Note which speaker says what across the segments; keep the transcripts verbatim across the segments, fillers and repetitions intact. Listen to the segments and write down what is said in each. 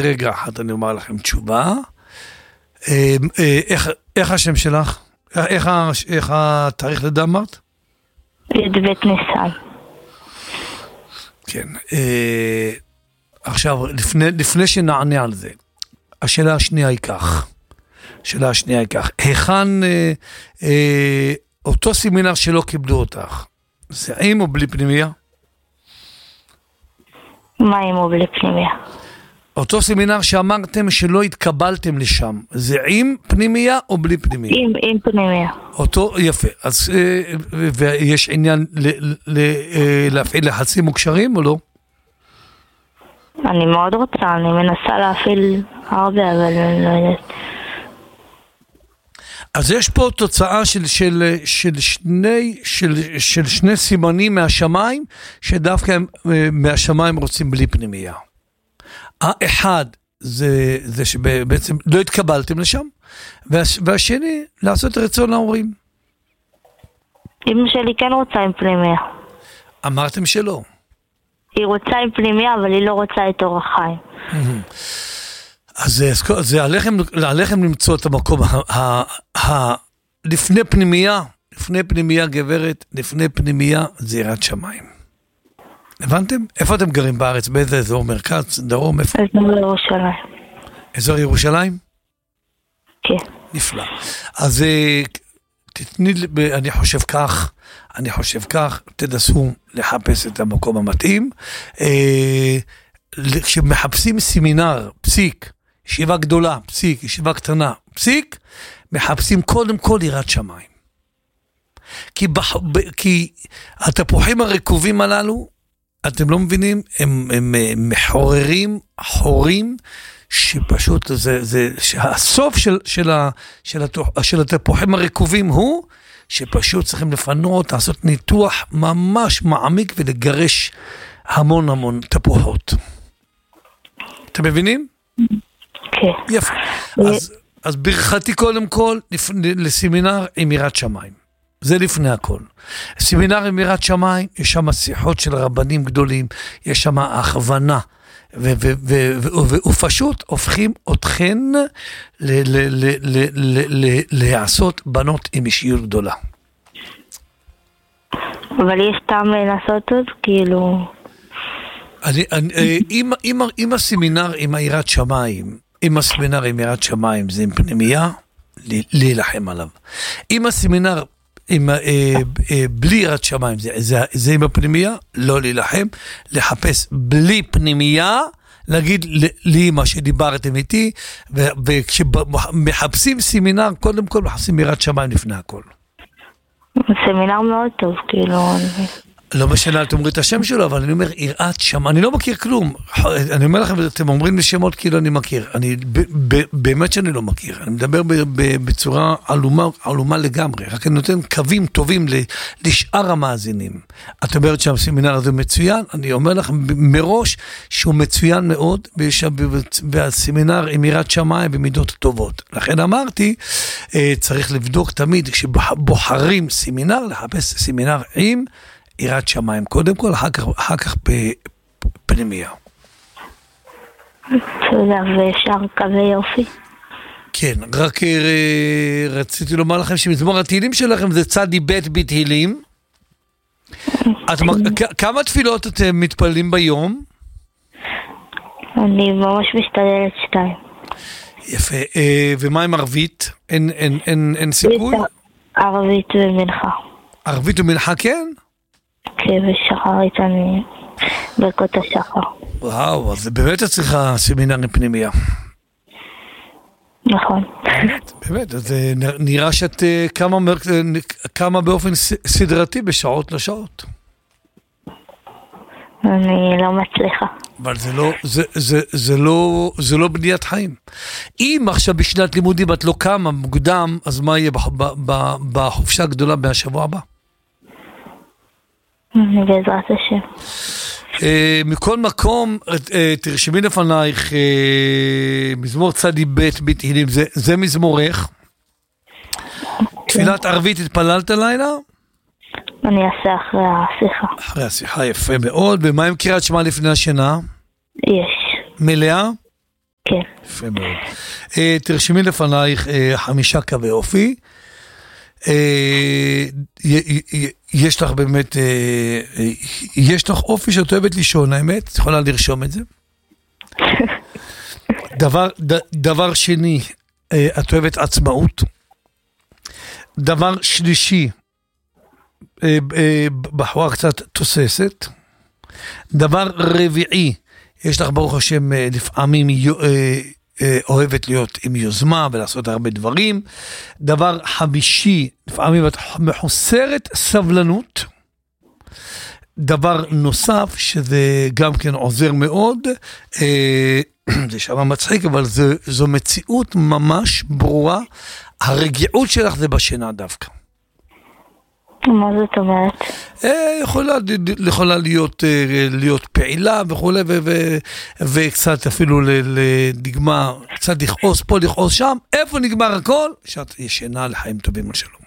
Speaker 1: רגע אחד אני אומר לכם תשובה. איך, איך השם שלך? איך, איך התאריך לידה אמרת?
Speaker 2: בית ניסן.
Speaker 1: כן. עכשיו, לפני, לפני שנענה על זה, השאלה השנייה היא כך. השאלה השנייה היא כך. היכן אה, אה, אותו סמינר שלא קיבלו אותך, זה עם או בלי פנימיה?
Speaker 2: מה עם או בלי פנימיה?
Speaker 1: אותו סמינר שאמרתם שלא התקבלתם לשם, זה עם פנימיה או בלי פנימיה?
Speaker 2: עם, עם פנימיה.
Speaker 1: אותו, יפה. אז אה, ויש עניין ל, ל, אה, להפעיל לחצים מוקשרים או לא?
Speaker 2: אני מאוד רוצה, אני מנסה להפעיל הרבה, אבל אני לא יודעת.
Speaker 1: אז יש פה תוצאה של, של, של, שני, של, של שני סימנים מהשמיים, שדווקא הם, מהשמיים רוצים בלי פנימיה. האחד זה, זה שבעצם לא התקבלתם לשם, והשני לעשות רצון להורים.
Speaker 2: אמא שלי כן רוצה עם פנימיה.
Speaker 1: אמרתם שלא.
Speaker 2: היא רוצה עם פנימיה, אבל היא לא רוצה את אורח חיים.
Speaker 1: אז זה עליכם, עליכם למצוא את המקום, ה, ה, לפני פנימיה, לפני פנימיה גברת, לפני פנימיה זה יראת שמיים. הבנתם? איפה אתם גרים בארץ? באיזה אזור? מרכז? דרום? איפה?
Speaker 2: אזור ירושלים.
Speaker 1: אזור ירושלים?
Speaker 2: כן.
Speaker 1: נפלא. אז תתני, אני חושב כך, אני חושב כך, תנסו לחפש את המקום המתאים. כשמחפשים סמינר, פסיק, ישיבה גדולה, פסיק, ישיבה קטנה, פסיק, מחפשים קודם כל יראת שמיים. כי, בח... כי התפוחים הרקובים הללו, אתם לא מבינים, הם, הם, הם מחוררים, חורים, שפשוט זה, זה, שהסוף של, של, ה, של, התפוח, של התפוחים הרקובים הוא, שפשוט צריכים לפנות, לעשות ניתוח ממש מעמיק ולגרש המון המון תפוחות. אתם מבינים?
Speaker 2: כן.
Speaker 1: יפה. אז, אז ברכתי קודם כל לסמינר עם יראת שמיים. זה לפני הכל. סמינר עם יראת שמיים, יש שם שיחות של רבנים גדולים, יש שם הכוונה, ופשוט הופכים אתכן לעשות בנות עם אישיות גדולה.
Speaker 2: אבל יש טעם לנסות עוד, כאילו...
Speaker 1: אני, אני, אם, אם, אם הסמינר עם היראת שמיים, אם הסמינר עם יראת שמיים זה עם פנימיה, להילחם עליו. אם הסמינר עם, אה, אה, בלי יראת שמיים, זה, זה, זה עם הפנימיה, לא להילחם, לחפש בלי פנימיה, להגיד לי מה שדיברתם איתי, וכשמחפשים סמינר, קודם כל מחפשים יראת שמיים לפני הכל.
Speaker 2: סמינר מאוד טוב, כאילו...
Speaker 1: לא משנה, אתם אומרים את השם שלו, אבל אני אומר, יראת שם, אני לא מכיר כלום. אני אומר לכם, אתם אומרים לי שמות כאילו אני מכיר. אני, ב, ב, באמת שאני לא מכיר. אני מדבר ב, ב, בצורה עלומה, עלומה לגמרי. רק אני נותן קווים טובים לשאר המאזינים. את אומרת שהסמינר הזה מצוין, אני אומר לכם מראש שהוא מצוין מאוד, והסמינר עם יראת שמיים במידות טובות. לכן אמרתי, צריך לבדוק תמיד, כשבוחרים סמינר, לחפש סמינר עם יראת שמיים, קודם כל, אחר כך, אחר כך פנימיה.
Speaker 2: תודה, ואפשר קווי יופי.
Speaker 1: כן, רק רציתי לומר לכם שמזמור התהילים שלכם זה צדי בית בתהילים. כמה תפילות אתם מתפללים ביום?
Speaker 2: אני ממש משתדלת שתיים.
Speaker 1: יפה, ומה עם ערבית? אין, אין, אין, אין סיכוי?
Speaker 2: ערבית ומנחה.
Speaker 1: ערבית ומנחה, כן?
Speaker 2: כן, ושחרית אני ברכות השחר.
Speaker 1: וואו, אז באמת צריכה סמינר פנימיה.
Speaker 2: נכון.
Speaker 1: באמת, באמת, אז נראה שאת כמה, כמה באופן סדרתי בשעות לשעות.
Speaker 2: אני לא מצליחה.
Speaker 1: אבל זה לא, זה, זה, זה לא, זה לא בניית חיים. אם עכשיו בשנת לימודים את לא קמה מוקדם, אז מה יהיה בחופשה הגדולה מהשבוע הבא?
Speaker 2: בעזרת השם.
Speaker 1: מכל מקום, תרשמי לפנייך מזמור צדי בית בתהילים, זה מזמורך. תפילת ערבית התפללת לילה?
Speaker 2: אני אעשה אחרי השיחה.
Speaker 1: אחרי השיחה, יפה מאוד. ומה עם קריאת שמע לפני השינה?
Speaker 2: יש.
Speaker 1: מלאה?
Speaker 2: כן.
Speaker 1: יפה מאוד. אה, תרשמי לפנייך אה, חמישה קווי אופי. אה, יש לך באמת, אה, יש לך אופי שאת אוהבת לישון, האמת? את יכולה לרשום את זה? דבר, ד, דבר שני, אה, את אוהבת עצמאות. דבר שלישי, אה, אה, בחורה קצת תוססת. דבר רביעי, יש לך ברוך השם לפעמים אוהבת להיות עם יוזמה ולעשות הרבה דברים. דבר חמישי, לפעמים את מחוסרת סבלנות. דבר נוסף, שזה גם כן עוזר מאוד, זה שמה מצחיק, אבל זה, זו מציאות ממש ברורה, הרגיעות שלך זה בשינה דווקא.
Speaker 2: מה זאת אומרת?
Speaker 1: יכולה, יכולה להיות, להיות פעילה וכו' ו, ו, וקצת אפילו לדגמה, קצת לכעוס פה, לכעוס שם, איפה נגמר הכל? שאת ישנה לחיים טובים על שלום.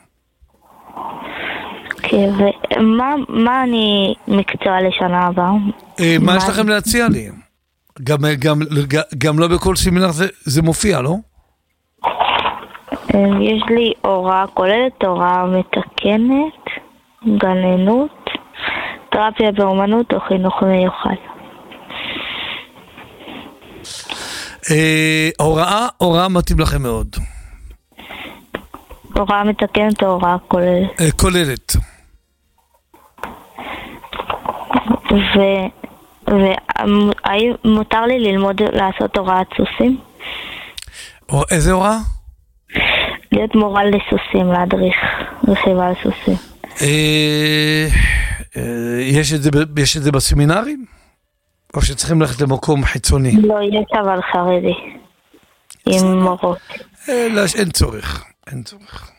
Speaker 2: כן, ומה מה אני מקצוע לשנה הבאה?
Speaker 1: מה יש לכם להציע לי? גם, גם, גם לא בכל סמינר זה, זה מופיע, לא?
Speaker 2: יש לי הוראה כוללת, הוראה מתקנת, גננות, תרפיה באומנות או חינוך מיוחד.
Speaker 1: אה, הוראה, הוראה מתאים לכם מאוד.
Speaker 2: הוראה מתקנת או הוראה כוללת?
Speaker 1: אה, כוללת.
Speaker 2: ו... והאם מותר לי ללמוד לעשות הוראת סוסים?
Speaker 1: איזה הוראה?
Speaker 2: להיות מורה לסוסים, להדריך רכיבה על סוסים.
Speaker 1: יש את זה, יש את זה בסמינרים? או שצריכים ללכת למקום חיצוני?
Speaker 2: לא, יש אבל חרדי. עם מורות.
Speaker 1: אין צורך, אין צורך.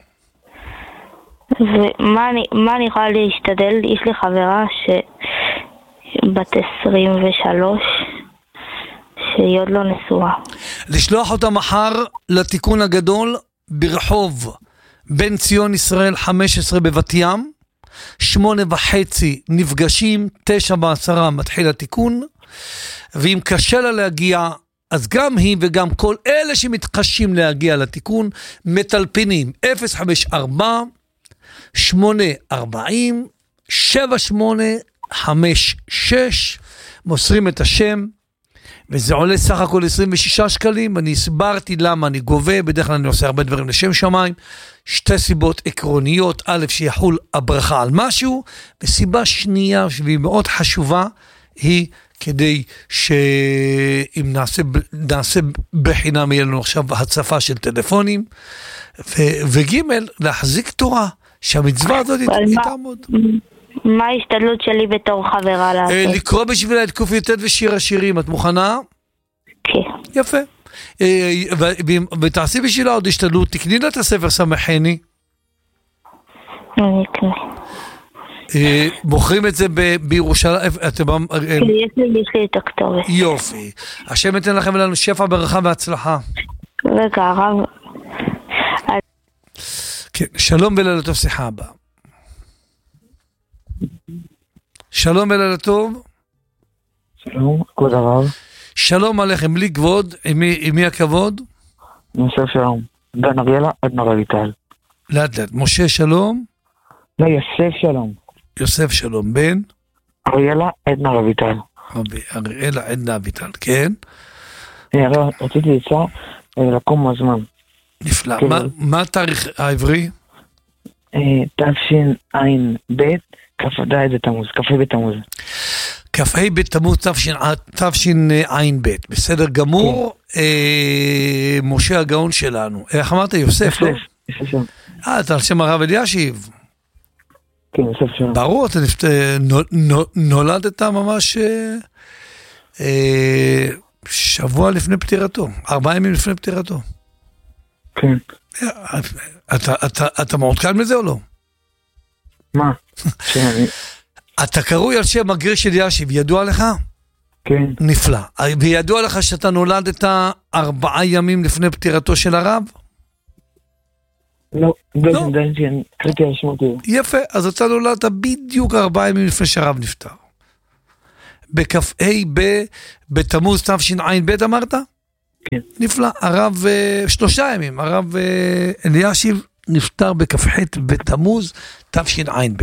Speaker 2: ומה אני, מה אני יכולה להשתדל? יש לי חברה שבת עשרים ושלוש, שהיא עוד לא נשואה.
Speaker 1: לשלוח אותה מחר לתיקון הגדול ברחוב בן ציון ישראל חמש עשרה בבת ים, שמונה וחצי נפגשים, תשע בעשרה מתחיל התיקון, ואם קשה לה להגיע, אז גם היא וגם כל אלה שמתקשים להגיע לתיקון, מטלפנים אפס חמש ארבע שמונה ארבעים שבע שמונה חמש שש, מוסרים את השם, וזה עולה סך הכל עשרים ושישה שקלים. אני הסברתי למה אני גובה, בדרך כלל אני עושה הרבה דברים לשם שמיים. שתי סיבות עקרוניות: א', שיחול הברכה על משהו, וסיבה שנייה שהיא מאוד חשובה, היא כדי שאם נעשה, נעשה בחינם, יהיה לנו עכשיו הצפה של טלפונים, ו- וג' להחזיק תורה, שהמצווה הזאת היא תעמוד.
Speaker 2: מה ההשתדלות שלי בתור חברה לעשות?
Speaker 1: לקרוא בשבילה את קוף יתד ושיר השירים, את מוכנה?
Speaker 2: כן.
Speaker 1: יפה. ותעשי בשבילה עוד השתדלות, תקני לה את הספר סמכני.
Speaker 2: אני אקנה.
Speaker 1: מוכרים את זה בירושלים?
Speaker 2: יש לי את הכתובת.
Speaker 1: יופי. השם ייתן לכם ולנו שפע, ברכה והצלחה.
Speaker 2: רגע, הרב.
Speaker 1: כן, שלום ולילה טוב, שיחה הבאה. שלום ולילה טוב.
Speaker 3: שלום, כבוד הרב.
Speaker 1: שלום עליכם, בלי כבוד, עם מי, עם מי הכבוד?
Speaker 3: משה שלום. דן אריאלה, עדנה רויטל.
Speaker 1: לאט לאט, משה שלום.
Speaker 3: לא, יוסף שלום.
Speaker 1: יוסף שלום, בן?
Speaker 3: אריאלה, עדנה רויטל.
Speaker 1: אריאלה, עדנה רויטל, כן.
Speaker 3: רציתי לצעה לקום הזמן.
Speaker 1: נפלא. מה התאריך העברי?
Speaker 3: תשע"ב, כ"ד בתמוז, כ"ה בתמוז.
Speaker 1: כ"ה בתמוז תשע"ב, בסדר גמור. משה הגאון שלנו. איך אמרת, יוסף?
Speaker 3: יוסף.
Speaker 1: אה, אתה על שם הרב אלישיב.
Speaker 3: כן, יוסף שלום.
Speaker 1: ברור, אתה נולדת ממש שבוע לפני פטירתו, ארבעה ימים לפני פטירתו.
Speaker 3: כן.
Speaker 1: אתה מעודכן מזה או לא?
Speaker 3: מה?
Speaker 1: אתה קרוי על שם הגריש אלישיב, ידוע לך?
Speaker 3: כן.
Speaker 1: נפלא. וידוע לך שאתה נולדת ארבעה ימים לפני פטירתו של הרב?
Speaker 3: לא, לא. קראתי על שמות.
Speaker 1: יפה, אז אתה נולדת בדיוק ארבעה ימים לפני שהרב נפטר. בכ"ה בתמוז תשע"ב אמרת?
Speaker 3: כן.
Speaker 1: נפלא. הרב, שלושה ימים, הרב אלישיב נפטר בכ"ח בתמוז תשע"ב.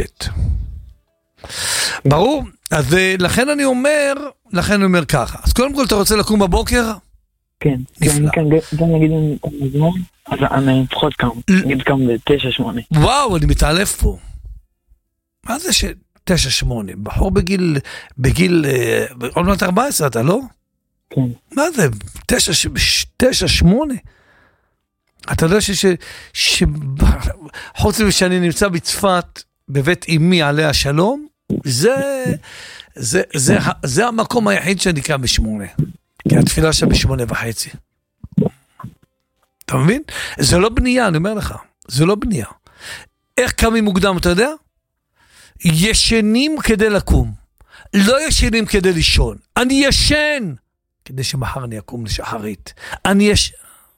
Speaker 1: ברור? אז לכן אני אומר, לכן אני אומר ככה. אז קודם כל אתה רוצה לקום בבוקר?
Speaker 3: כן.
Speaker 1: נפלא.
Speaker 3: גם נגיד כמה זמן, אז אני לפחות קם. נגיד קם בתשע שמונה.
Speaker 1: וואו, אני מתעלף פה. מה זה שתשע שמונה? בחור בגיל, בגיל, עוד מעט ארבע עשרה, אתה לא?
Speaker 3: כן.
Speaker 1: מה זה? תשע שמונה? אתה יודע ש... ש... חוץ משאני נמצא בצפת, בבית אמי עליה שלום, זה, זה, זה, זה המקום היחיד שנקרא בשמונה. כי התפילה שם בשמונה וחצי. אתה מבין? זה לא בנייה, אני אומר לך. זה לא בנייה. איך קמים מוקדם, אתה יודע? ישנים כדי לקום. לא ישנים כדי לישון. אני ישן כדי שמחר אני אקום לשחרית. אני יש...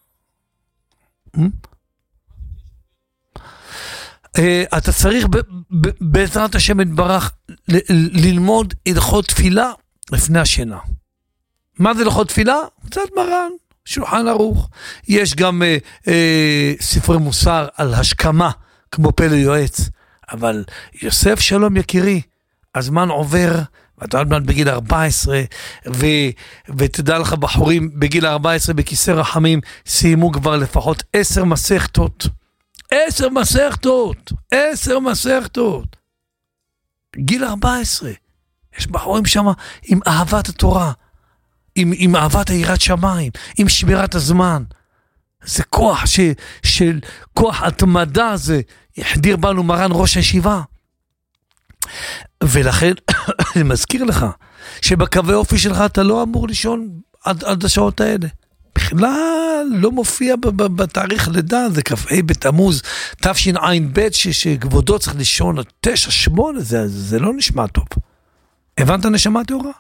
Speaker 1: אתה צריך בעזרת השם יתברך ללמוד הלכות תפילה לפני השינה. מה זה הלכות תפילה? קצת מרן, שולחן ערוך. יש גם אה, אה, ספרי מוסר על השכמה, כמו פלא יועץ. אבל יוסף שלום יקירי, הזמן עובר, ואתה עוד מעט בגיל ארבע עשרה, ו, ותדע לך בחורים בגיל ארבע עשרה בכיסא רחמים, סיימו כבר לפחות עשר מסכתות. עשר מסכתות, עשר מסכתות. גיל ארבע עשרה. יש בחורים שם עם אהבת התורה, עם, עם אהבת היראת שמיים, עם שמירת הזמן. זה כוח ש, של כוח התמדה הזה, יחדיר בנו מרן ראש הישיבה. ולכן אני מזכיר לך, שבקווי אופי שלך אתה לא אמור לישון עד, עד השעות האלה. בכלל לא מופיע בתאריך לידה, זה כ"ה בתמוז, תשע"ב, שכבודו צריך לישון עד תשע שמונה, זה, זה לא נשמע טוב. הבנת נשמה תאורה?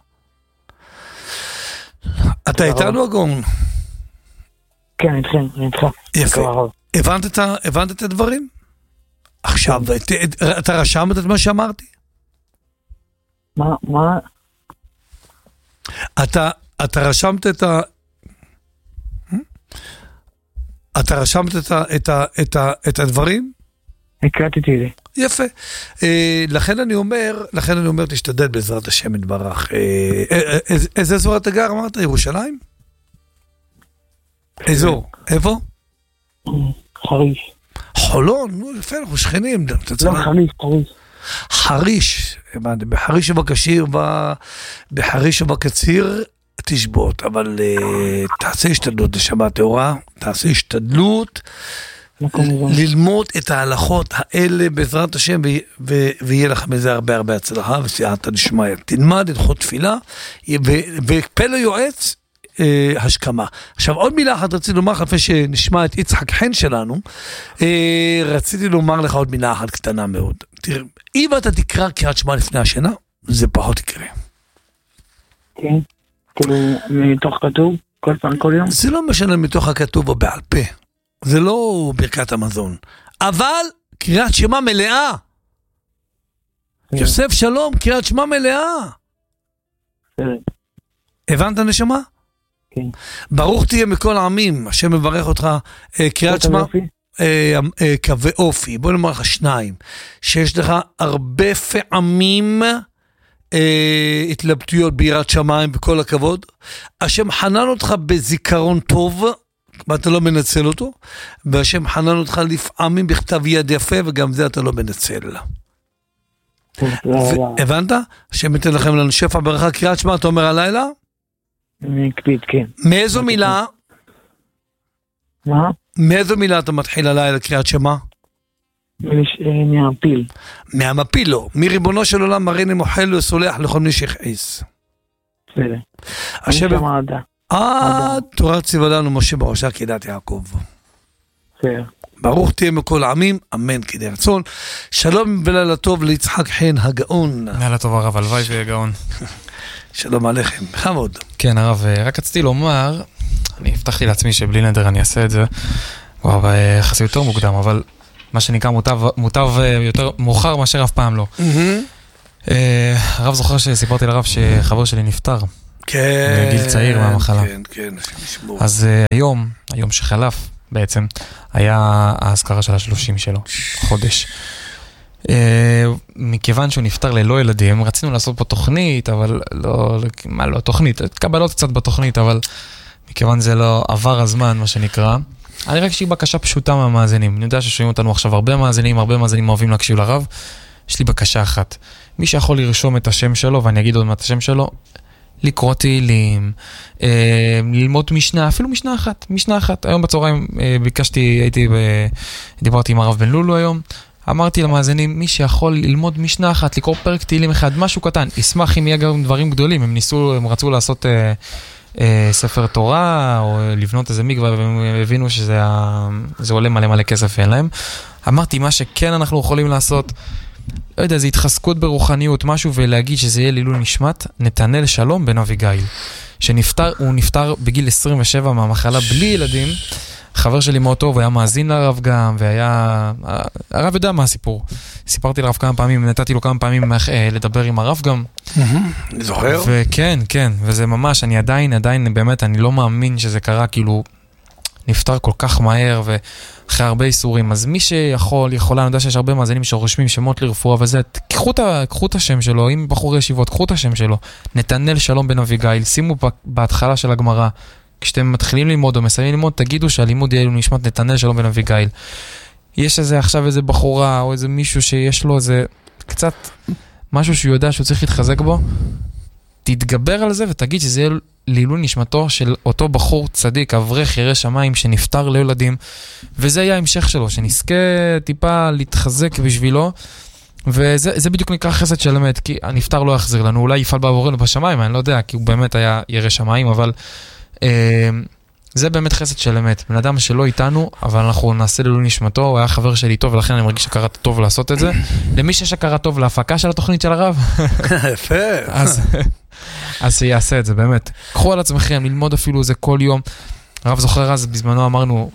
Speaker 1: אתה איתנו הגאון?
Speaker 3: כן, איתכם, אני איתך.
Speaker 1: יפה. הבנת את, הבנת את הדברים? עכשיו, אתה רשמת את מה שאמרתי?
Speaker 3: מה, מה?
Speaker 1: אתה, אתה רשמת את ה... אתה רשמת את ה, את ה, את ה, את הדברים?
Speaker 3: הקראתי את זה.
Speaker 1: יפה. אה, לכן אני אומר, לכן אני אומר, תשתדל בעזרת השם יתברך. אה, אה, איזה, איזה אזור אתה גר, אמרת? ירושלים? אזור. איפה?
Speaker 3: חריש.
Speaker 1: חולון? נו, יפה, אנחנו שכנים.
Speaker 3: לא, חריש, חריש.
Speaker 1: חריש. בחריש ובקשיר, בחריש ובקציר, תשבות. אבל תעשה השתדלות לשמה תאורה, תעשה השתדלות, ללמוד את ההלכות האלה בעזרת השם, ויהיה לך מזה הרבה הרבה הצלחה וסייעתא דשמיא. תלמד הלכות תפילה, ופלא יועץ, השכמה. עכשיו עוד מילה אחת רציתי לומר לך, לפני שנשמע את יצחק חן שלנו, רציתי לומר לך עוד מילה אחת קטנה מאוד. תראה, אם אתה תקרא קריאת שמע לפני השינה, זה פחות יקרה.
Speaker 3: כן, כאילו מתוך כתוב, כל פעם, כל יום?
Speaker 1: זה לא משנה מתוך הכתוב או בעל פה. זה לא ברכת המזון. אבל קריאת שמע מלאה. יוסף שלום, קריאת שמע מלאה. הבנת נשמה?
Speaker 3: כן.
Speaker 1: ברוך תהיה מכל העמים, השם מברך אותך, קריאת שמע, קווי אופי, בוא נאמר לך שניים, שיש לך הרבה פעמים התלבטויות ביראת שמיים בכל הכבוד, השם חנן אותך בזיכרון טוב, ואתה לא מנצל אותו, והשם חנן אותך לפעמים בכתב יד יפה, וגם זה אתה לא מנצל. הבנת? השם ייתן לכם לנו שפע ברכה, קריאת שמע, אתה אומר הלילה?
Speaker 3: מקפיד, כן.
Speaker 1: מאיזו מילה?
Speaker 3: מה?
Speaker 1: מאיזו מילה אתה מתחיל הלילה קריאת שמע?
Speaker 3: מהמפיל.
Speaker 1: מהמפיל לא. מריבונו של עולם מריני מוחל וסולח לכל מי שיכעיס.
Speaker 3: בסדר.
Speaker 1: השם... אה, תורה ציווה לנו משה בראשה קהילת יעקב.
Speaker 3: בסדר.
Speaker 1: ברוך תהיה מכל העמים, אמן כדי רצון. שלום ולילה טוב ליצחק חן הגאון.
Speaker 4: לילה טוב הרב, הלוואי ויהיה גאון.
Speaker 1: שלום עליכם, חמוד.
Speaker 4: כן הרב, רק רציתי לומר, אני הבטחתי לעצמי שבלי נדר אני אעשה את זה, כבר ביחסי יותר מוקדם, אבל מה שנקרא מוטב, מוטב יותר מאוחר מאשר אף פעם לא. הרב זוכר שסיפרתי לרב שחבר שלי נפטר.
Speaker 1: כן.
Speaker 4: בגיל צעיר מהמחלה.
Speaker 1: כן, כן, השם ישמור.
Speaker 4: אז היום, היום שחלף בעצם, היה ההזכרה של השלושים שלו, חודש. מכיוון שהוא נפטר ללא ילדים, רצינו לעשות פה תוכנית, אבל לא, מה לא, תוכנית, קבלות קצת בתוכנית, אבל מכיוון זה לא עבר הזמן, מה שנקרא, אני רק שהיא בקשה פשוטה מהמאזינים. אני יודע ששומעים אותנו עכשיו הרבה מאזינים, הרבה מאזינים אוהבים להקשיב לרב. יש לי בקשה אחת. מי שיכול לרשום את השם שלו, ואני אגיד עוד מעט השם שלו, לקרוא תהילים, אה, ללמוד משנה, אפילו משנה אחת, משנה אחת. היום בצהריים אה, ביקשתי, הייתי, ב... דיברתי עם הרב בן לולו היום, אמרתי למאזינים, מי שיכול ללמוד משנה אחת, לקרוא פרק תהילים אחד, משהו קטן, ישמח אם יהיה גם דברים גדולים. הם ניסו, הם רצו לעשות אה, אה, ספר תורה, או לבנות איזה מקווה, והם הבינו שזה ה... זה עולה מלא מלא כסף אין להם. אמרתי, מה שכן אנחנו יכולים לעשות, לא יודע, זה התחזקות ברוחניות, משהו, ולהגיד שזה יהיה לעילוי נשמת, נתנאל שלום בן אביגיל, שנפטר, הוא נפטר בגיל עשרים ושבע מהמחלה בלי ילדים, חבר שלי מאוד טוב, היה מאזין לרב גם, והיה, הרב יודע מה הסיפור. סיפרתי לרב כמה פעמים, נתתי לו כמה פעמים לדבר עם הרב גם.
Speaker 1: אני זוכר?
Speaker 4: וכן, כן, וזה ממש, אני עדיין, עדיין, באמת, אני לא מאמין שזה קרה, כאילו, נפטר כל כך מהר, ואחרי הרבה איסורים. אז מי שיכול, יכולה, אני יודע שיש הרבה מאזינים שרושמים שמות לרפואה וזה, קחו את, קחו את השם שלו, אם בחור ישיבות, קחו את השם שלו, נתנאל שלום בן אביגיל, שימו בהתחלה של הגמרא, כשאתם מתחילים ללמוד או מסיימים ללמוד, תגידו שהלימוד יהיה נשמת נתנאל שלום בן אביגיל. יש איזה עכשיו איזה בחורה, או איזה מישהו שיש לו איזה, קצת, משהו שהוא יודע שהוא צריך להתחזק בו, תתגבר על זה ותגיד שזה יהיה לעילוי נשמתו של אותו בחור צדיק, אברך ירא שמיים שנפטר לילדים, וזה היה ההמשך שלו, שנזכה טיפה להתחזק בשבילו, וזה זה בדיוק נקרא חסד של אמת, כי הנפטר לא יחזיר לנו, אולי יפעל בעבורנו בשמיים, אני לא יודע, כי הוא באמת היה ירא שמיים, אבל אה, זה באמת חסד של אמת, בן אדם שלא איתנו, אבל אנחנו נעשה לעילוי נשמתו, הוא היה חבר שלי טוב, ולכן אני מרגיש שקרה טוב לעשות את זה. למי שקרה טוב להפקה של התוכנית של הרב,
Speaker 1: יפה.
Speaker 4: אז אז שיעשה את זה, באמת. קחו על עצמכם, ללמוד אפילו זה כל יום. הרב זוכר אז, בזמנו אמרנו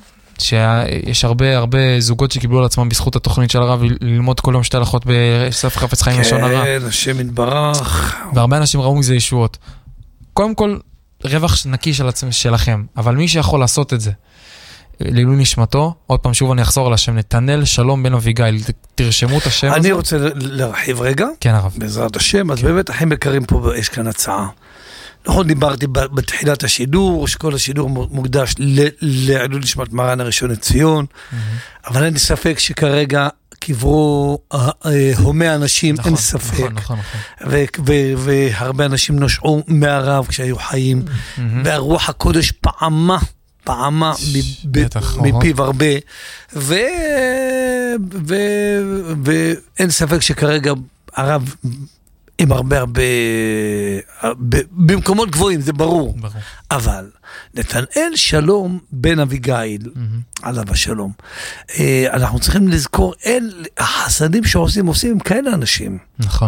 Speaker 4: שיש הרבה הרבה זוגות שקיבלו על עצמם בזכות התוכנית של הרב, ללמוד כל יום שתי הלכות בספר חפץ חיים לשון הרע.
Speaker 1: כן, השם יתברך.
Speaker 4: והרבה אנשים ראו מזה ישועות. קודם כל, רווח נקי של עצמם, שלכם, אבל מי שיכול לעשות את זה, לעילוי נשמתו, עוד פעם שוב אני אחזור על השם, נתנאל שלום בן אביגיל, תרשמו את השם הזה.
Speaker 1: אני רוצה להרחיב רגע.
Speaker 4: כן, הרב.
Speaker 1: בעזרת השם, אז באמת אחים יקרים פה, יש כאן הצעה. נכון, דיברתי בתחילת השידור, שכל השידור מוקדש לעילוי נשמת מרן הראשון לציון, אבל אין ספק שכרגע קברו הומי אנשים, אין ספק. נכון, נכון, נכון. והרבה אנשים נושעו מהרב כשהיו חיים, והרוח הקודש פעמה, פעמה מפיו הרבה, ואין ספק שכרגע הרב עם הרבה הרבה, במקומות גבוהים, זה ברור. אבל נתנאל שלום בן אביגיל, עליו השלום, אנחנו צריכים לזכור, החסדים שעושים, עושים עם כאלה אנשים.
Speaker 4: נכון.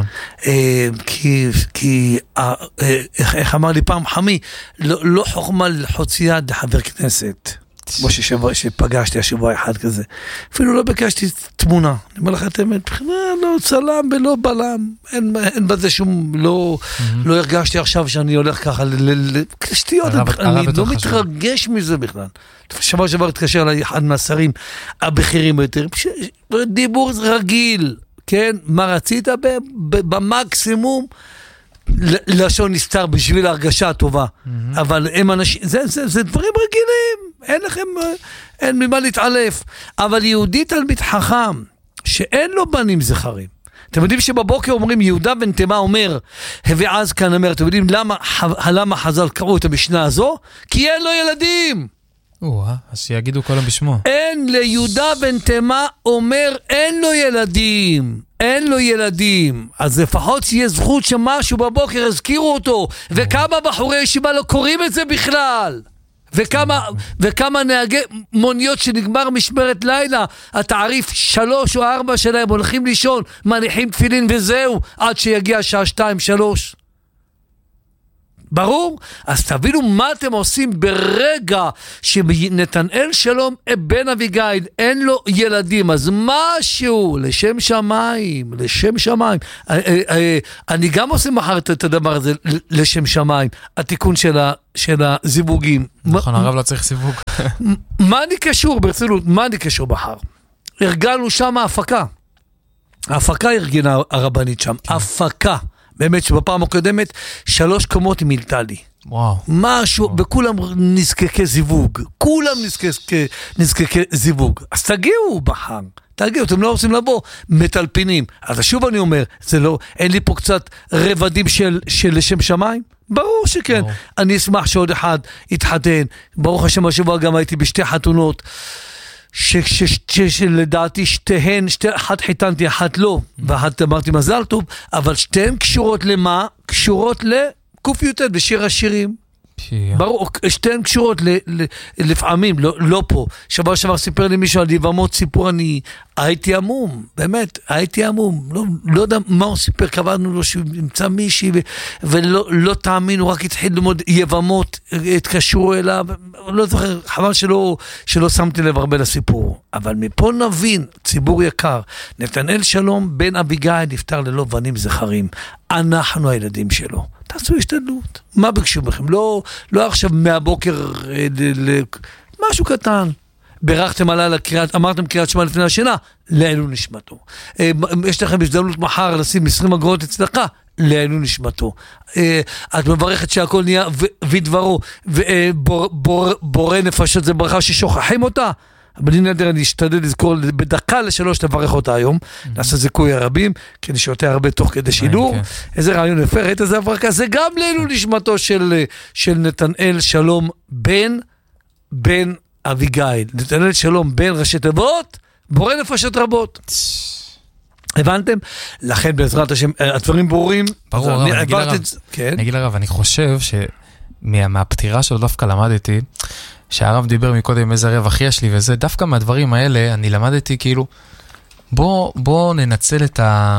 Speaker 1: כי, איך אמר לי פעם חמי, לא חוכמה לחוץ יד לחבר כנסת. כמו שפגשתי השבוע אחד כזה. אפילו לא ביקשתי תמונה. אני אומר לך את האמת, לא צלם ולא בלם. אין בזה שום, לא הרגשתי עכשיו שאני הולך ככה לשטויות. אני לא מתרגש מזה בכלל. שבוע שעבר התקשר אליי אחד מהשרים הבכירים יותר. דיבור רגיל. כן? מה רצית? במקסימום לשון נסתר בשביל ההרגשה הטובה. אבל הם אנשים, זה דברים רגילים. אין לכם, אין ממה להתעלף. אבל יהודי תלמיד חכם, שאין לו בנים זכרים. אתם יודעים שבבוקר אומרים, יהודה בן תימה אומר, ואז כאן אומר, אתם יודעים למה, למה חז"ל קראו את המשנה הזו? כי אין לו ילדים.
Speaker 4: או-אה, אז שיגידו כל בשמו.
Speaker 1: אין ליהודה בן תימה אומר, אין לו ילדים. אין לו ילדים. אז לפחות שיהיה זכות שמשהו בבוקר הזכירו אותו. וכמה בחורי ישיבה לא קוראים את זה בכלל. וכמה, וכמה נהגי מוניות שנגמר משמרת לילה, התעריף שלוש או ארבע שלהם הולכים לישון, מניחים תפילין וזהו, עד שיגיע שעה שתיים, שלוש. ברור? אז תבינו מה אתם עושים ברגע שנתנאל שלום בן אביגיל, אין לו ילדים, אז משהו, לשם שמיים, לשם שמיים. אני גם עושה מחר את הדבר הזה, לשם שמיים, התיקון של הזיווגים.
Speaker 4: נכון, הרב לא צריך סיווג.
Speaker 1: מה אני קשור, ברצינות, מה אני קשור מחר? הרגלנו שם ההפקה. ההפקה הרגנה הרבנית שם, הפקה. באמת שבפעם הקודמת, שלוש קומות היא מילתה לי.
Speaker 4: וואו.
Speaker 1: משהו, וכולם נזקקי זיווג. כולם נזקקי, נזקקי זיווג. אז תגיעו בחר. תגיעו, אתם לא רוצים לבוא, מטלפינים. אז שוב אני אומר, זה לא, אין לי פה קצת רבדים של, של לשם שמיים? ברור שכן. ברור. אני אשמח שעוד אחד יתחתן. ברוך השם השבוע גם הייתי בשתי חתונות. שלדעתי שתיהן, אחת חיתנתי, אחת לא, ואחת אמרתי מזל טוב, אבל שתיהן קשורות למה? קשורות לקופיוטת בשיר השירים. ברור, שתיהן קשורות לפעמים, לא פה. שבוע שעבר סיפר לי מישהו על יבמות סיפור, אני הייתי עמום, באמת, הייתי עמום. לא יודע מה הוא סיפר, קבענו לו שהוא ימצא מישהי, ולא תאמינו, רק התחיל ללמוד יבמות, התקשרו אליו, לא זוכר, חבל שלא שמתי לב הרבה לסיפור. אבל מפה נבין, ציבור יקר, נתנאל שלום בן אביגיל נפטר ללא בנים זכרים. אנחנו הילדים שלו. תעשו השתדלות. מה ביקשו בכם? לא, לא עכשיו מהבוקר משהו קטן. בירכתם עליי לקריאת, אמרתם קריאת שמע לפני השינה, לעילוי נשמתו. יש לכם הזדמנות מחר לשים עשרים אגורות אצלך, לעילוי נשמתו. את מברכת שהכל נהיה ודברו, ובורא נפשות זה ברכה ששוכחים אותה. בלי נדר אני אשתדל לזכור בדקה לשלוש לברך אותה היום, נעשה זיכוי הרבים, כי אני שותה הרבה תוך כדי שידור, איזה רעיון יפה, ראית איזה הברכה, זה גם לעילוי נשמתו של נתנאל שלום בן בן אביגיל, נתנאל שלום בן ראשי תיבות, בורא נפשות רבות. הבנתם? לכן בעזרת השם, הדברים ברורים.
Speaker 4: ברור, הרב, אני אגיד לרב, אני חושב שמהפטירה שלו דווקא למדתי, שהרב דיבר מקודם איזה רווח יש לי, וזה דווקא מהדברים האלה, אני למדתי כאילו, בוא, בוא ננצל את ה,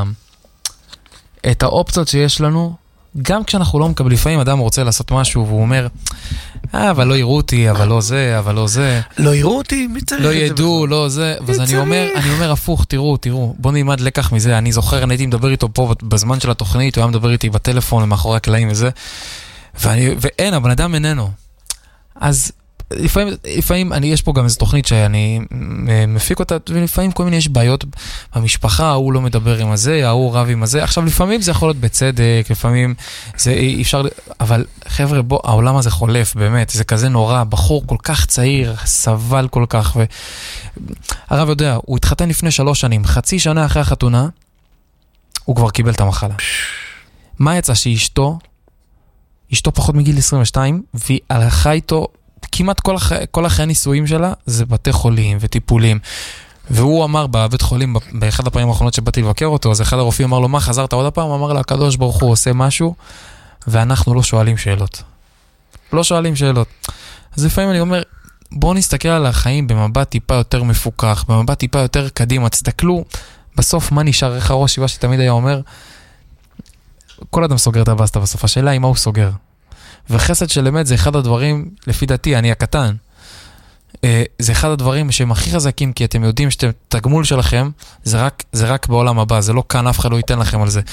Speaker 4: את האופציות שיש לנו, גם כשאנחנו לא מקבלים, לפעמים אדם רוצה לעשות משהו, והוא אומר, אה, אבל לא יראו אותי, אבל לא זה, אבל לא זה.
Speaker 1: לא יראו אותי? מי צריך?
Speaker 4: לא ידעו, לא זה. ואז אני אומר, אני אומר הפוך, תראו, תראו, בוא נלמד לקח מזה. אני זוכר, אני הייתי מדבר איתו פה בזמן של התוכנית, הוא היה מדבר איתי בטלפון, מאחורי הקלעים וזה. ואני, ואין, הבן אדם איננו. אז לפעמים, לפעמים אני, יש פה גם איזו תוכנית שאני מפיק אותה, ולפעמים כל מיני יש בעיות במשפחה, הוא לא מדבר עם הזה, הוא רב עם הזה. עכשיו, לפעמים זה יכול להיות בצדק, לפעמים זה אי אפשר, אבל חבר'ה, בוא, העולם הזה חולף, באמת, זה כזה נורא, בחור כל כך צעיר, סבל כל כך, והרב יודע, הוא התחתן לפני שלוש שנים, חצי שנה אחרי החתונה, הוא כבר קיבל את המחלה. מה יצא שאשתו, אשתו פחות מגיל עשרים ושתיים, והיא הלכה איתו, כמעט כל, הח... כל החיי הניסויים שלה זה בתי חולים וטיפולים. והוא אמר בבית חולים, באחד הפעמים האחרונות שבאתי לבקר אותו, אז אחד הרופאים אמר לו, מה, חזרת עוד הפעם? אמר לה, הקדוש ברוך הוא עושה משהו, ואנחנו לא שואלים שאלות. לא שואלים שאלות. אז לפעמים אני אומר, בואו נסתכל על החיים במבט טיפה יותר מפוקח, במבט טיפה יותר קדימה, תסתכלו, בסוף מה נשאר, איך הראש שיבה שתמיד היה אומר, כל אדם סוגר את הבסטה בסוף, השאלה היא מה הוא סוגר. וחסד של אמת זה אחד הדברים, לפי דעתי, אני הקטן, זה אחד הדברים שהם הכי חזקים, כי אתם יודעים שאתם, תגמול שלכם, זה רק, זה רק בעולם הבא, זה לא כאן, אף אחד לא ייתן לכם על זה.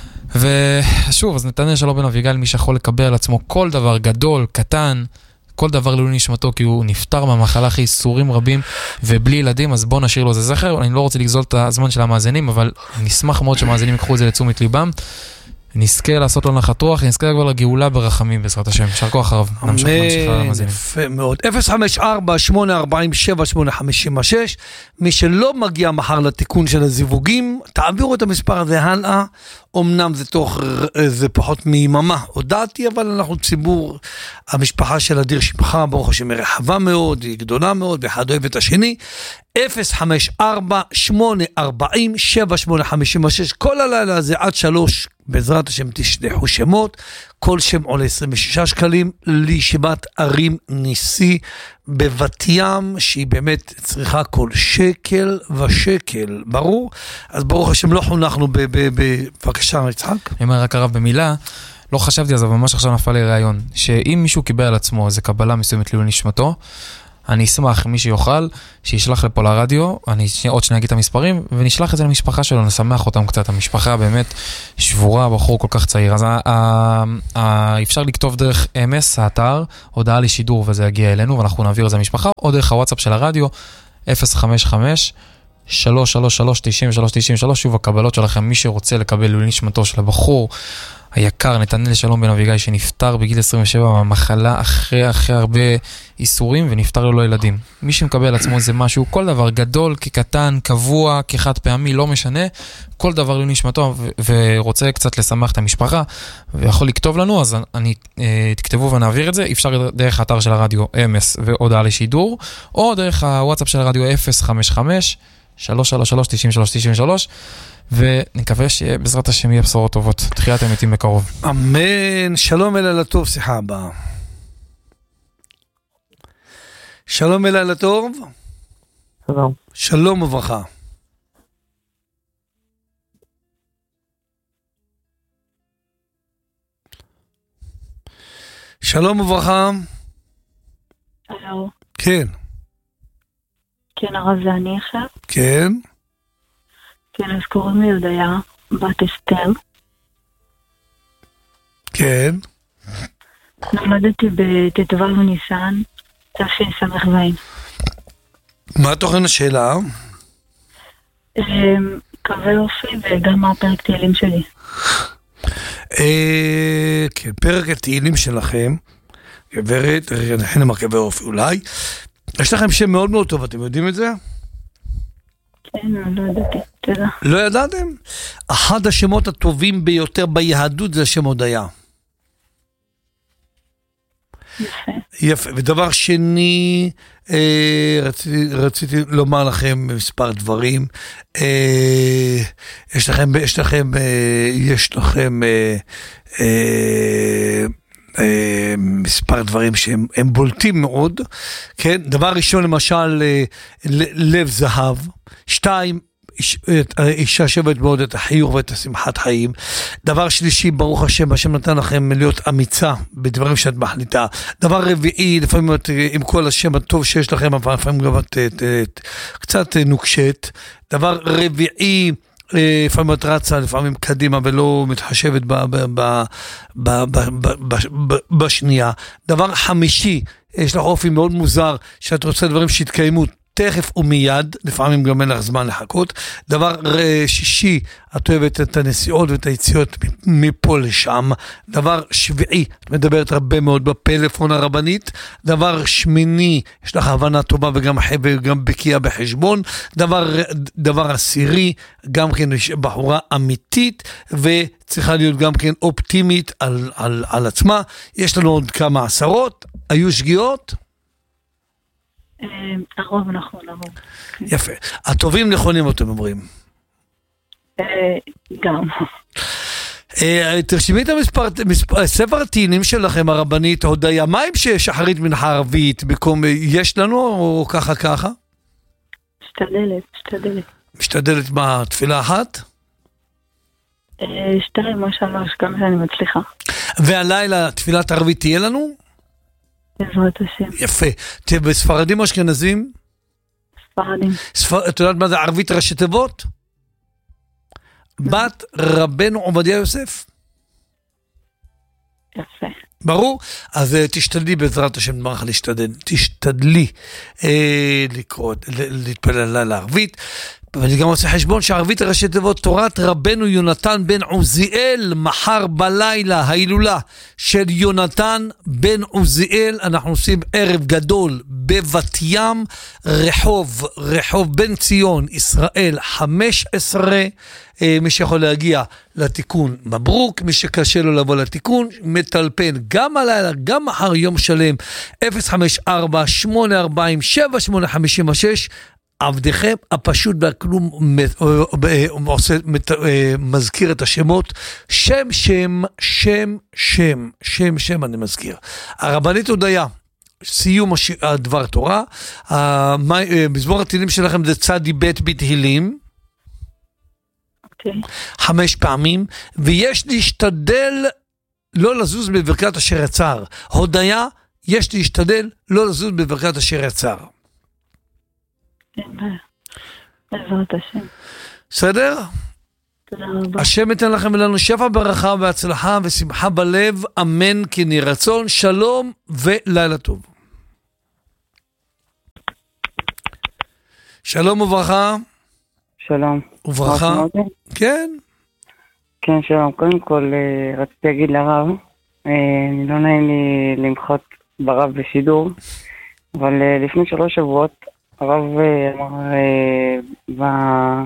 Speaker 4: ושוב, אז נתנאל שלום בן אביגיל, מי שיכול לקבל על עצמו כל דבר גדול, קטן, כל דבר לעילוי נשמתו, כי הוא נפטר מהמחלה אחרי איסורים רבים, ובלי ילדים, אז בוא נשאיר לו זה זכר. אני לא רוצה לגזול את הזמן של המאזינים, אבל נשמח מאוד שמאזינים יקחו את זה לתשומת ליבם. נזכה לעשות לו נחת רוח, נזכה כבר לגאולה ברחמים בעזרת השם. שר כוח הרב, נמשיך למאזינים.
Speaker 1: יפה מאוד. אפס חמש ארבע שמונה ארבע שבע שמונה חמש שש. מי שלא מגיע מחר לתיקון של הזיווגים, תעבירו את המספר הזה הלאה. אמנם זה תוך, זה פחות מיממה, הודעתי, אבל אנחנו ציבור, המשפחה של אדיר שמחה, ברוך השם, רחבה מאוד, היא גדולה מאוד, ואחד אוהב את השני. אפס חמש ארבע שמונה ארבע שבע שמונה חמש שש. כל הלילה הזה עד שלוש, בעזרת השם תשלחו שמות, כל שם עולה עשרים ושישה שקלים, לישיבת ערים ניסי בבת ים, שהיא באמת צריכה כל שקל ושקל, ברור? אז ברוך השם לא חונכנו בבקשה יצחק.
Speaker 4: אני אומר רק הרב במילה, לא חשבתי על זה, אבל ממש עכשיו נפל לי רעיון, שאם מישהו קיבל על עצמו איזה קבלה מסוימת לעילוי נשמתו, אני אשמח, מי שיוכל, שישלח לפה לרדיו, אני עוד שניה אגיד את המספרים, ונשלח את זה למשפחה שלו, נשמח אותם קצת. המשפחה באמת שבורה, בחור כל כך צעיר. אז אפשר לכתוב דרך אם אס, האתר, הודעה לשידור, וזה יגיע אלינו, ואנחנו נעביר את זה למשפחה, או דרך הוואטסאפ של הרדיו, אפס חמש חמש שלוש שלוש שלוש תשעים ושלוש תשעים ושלוש, שוב הקבלות שלכם, מי שרוצה לקבל לעילוי נשמתו של הבחור היקר, נתנאל שלום בן אביגי, שנפטר בגיל עשרים ושבע מהמחלה אחרי אחרי הרבה איסורים, ונפטר לו ילדים. מי שמקבל עצמו זה משהו, כל דבר גדול, כקטן, קבוע, כחד פעמי, לא משנה, כל דבר לעילוי נשמתו, ו- ורוצה קצת לשמח את המשפחה, ויכול לכתוב לנו, אז אני אה, תכתבו ונעביר את זה. אפשר דרך האתר של הרדיו אם אס והודעה לשידור, או דרך הוואטסאפ של הרדיו אפס חמש חמש שלוש שלוש שלוש תשעים ושלוש תשעים ושלוש, ונקווה שבעזרת השם יהיה בשורות טובות. תחיית המתים בקרוב.
Speaker 1: אמן. שלום אל הלילה טוב, שיחה הבאה. שלום אל הלילה טוב.
Speaker 3: שלום.
Speaker 1: שלום וברכה. שלום וברכה.
Speaker 2: הלו.
Speaker 1: כן.
Speaker 2: כן, הרב זה אני עכשיו.
Speaker 1: כן.
Speaker 2: כן, אז קוראים לי הודיה, בת אסתר.
Speaker 1: כן.
Speaker 2: נולדתי בט"ו בניסן, תשס"ז.
Speaker 1: מה תוכן השאלה?
Speaker 2: קווי אופי וגם מה פרק תהילים שלי.
Speaker 1: כן, פרק התהילים שלכם, גברת, נכין עם הקווי אופי אולי. יש לכם שם מאוד מאוד טוב, אתם יודעים את זה?
Speaker 2: כן, לא ידעתי, תודה.
Speaker 1: לא ידעתם? אחד השמות הטובים ביותר ביהדות זה השם הודיה.
Speaker 2: יפה.
Speaker 1: יפה. ודבר שני, אה, רציתי, רציתי לומר לכם מספר דברים. אה, יש לכם, יש לכם, אה, יש לכם אה, אה, אה, מספר דברים שהם הם בולטים מאוד. כן? דבר ראשון, למשל, אה, לב זהב. שתיים, אישה שבט מאוד את החיוך ואת השמחת חיים. דבר שלישי, ברוך השם, השם נתן לכם להיות אמיצה בדברים שאת מחליטה. דבר רביעי, לפעמים את, עם כל השם הטוב שיש לכם, אבל לפעמים גם את, את, את, קצת נוקשת. דבר רביעי, לפעמים את רצה, לפעמים קדימה ולא מתחשבת ב, ב, ב, ב, ב, ב, ב, ב, בשנייה. דבר חמישי, יש לך אופי מאוד מוזר, שאת רוצה דברים שהתקיימו תכף ומיד, לפעמים גם אין לך זמן לחכות. דבר שישי, את אוהבת את הנסיעות ואת היציאות מפה לשם. דבר שביעי, את מדברת הרבה מאוד בפלאפון הרבנית. דבר שמיני, יש לך הבנה טובה וגם, וגם בקיאה בחשבון. דבר, דבר עשירי, גם כן בחורה אמיתית, וצריכה להיות גם כן אופטימית על, על, על עצמה. יש לנו עוד כמה עשרות, היו שגיאות?
Speaker 2: הרוב נכון, הרוב.
Speaker 1: יפה. הטובים נכונים, אתם אומרים.
Speaker 2: גם.
Speaker 1: תרשמי את המספר, ספר התהילים שלכם הרבנית, הודיה, מה עם שחרית מנחה ערבית, במקום, יש לנו או ככה ככה?
Speaker 2: משתדלת, משתדלת.
Speaker 1: משתדלת מה, תפילה אחת?
Speaker 2: שתיים או שלוש, גם שאני מצליחה.
Speaker 1: והלילה תפילת ערבית תהיה לנו?
Speaker 2: בעזרת השם.
Speaker 1: יפה. תהיה בספרדים או אשכנזים?
Speaker 2: ספרדים.
Speaker 1: ספר... את יודעת מה זה ערבית ראשי תיבות? בת רבנו עובדיה יוסף.
Speaker 2: יפה.
Speaker 1: ברור? אז uh, תשתדלי בעזרת השם, נמרח להשתדל, תשתדלי uh, לקרוא, להתפלל לערבית. ואני גם עושה חשבון שהערבית הראשי תיבות תורת רבנו יונתן בן עוזיאל, מחר בלילה ההילולה של יונתן בן עוזיאל, אנחנו עושים ערב גדול בבת ים, רחוב, רחוב בן ציון, ישראל חמש עשרה, מי שיכול להגיע לתיקון מברוק, מי שקשה לו לבוא לתיקון, מטלפן גם הלילה, גם מחר יום שלם, אפס חמש ארבע שמונה ארבעים שבע שמונה חמישים ושש, עבדכם הפשוט והכלום עושה, מזכיר את השמות, שם שם, שם שם, שם שם אני מזכיר. הרבנית הודיה, סיום הדבר תורה, מזמור התהילים שלכם זה צדי בית בתהילים,
Speaker 2: אוקיי.
Speaker 1: חמש פעמים, ויש להשתדל לא לזוז בברכת אשר יצר. הודיה, יש להשתדל לא לזוז בברכת אשר יצר.
Speaker 2: בעזרת השם.
Speaker 1: בסדר?
Speaker 2: תודה רבה.
Speaker 1: השם ייתן לכם ולנו שפע ברכה והצלחה ושמחה בלב, אמן כן יהי רצון, שלום ולילה טוב. שלום וברכה.
Speaker 3: שלום.
Speaker 1: וברכה. כן.
Speaker 3: כן, שלום. קודם כל, רציתי להגיד לרב, אני לא נעים לי למחות ברב בשידור, אבל לפני שלוש שבועות, הרב אמר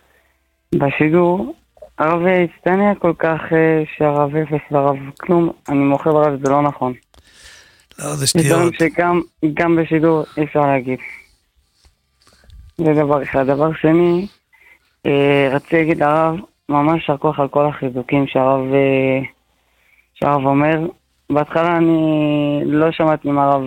Speaker 3: בשידור, הרב הצטנע כל כך שהרב אפס והרב כלום, אני מוכר ברב, זה לא נכון.
Speaker 1: לא, זה שטויות.
Speaker 3: שגם בשידור אי אפשר להגיד. זה דבר אחד. דבר שני, רציתי להגיד לרב, ממש שרכוח על כל החיזוקים שהרב, שהרב אומר. בהתחלה אני לא שמעתי מהרב,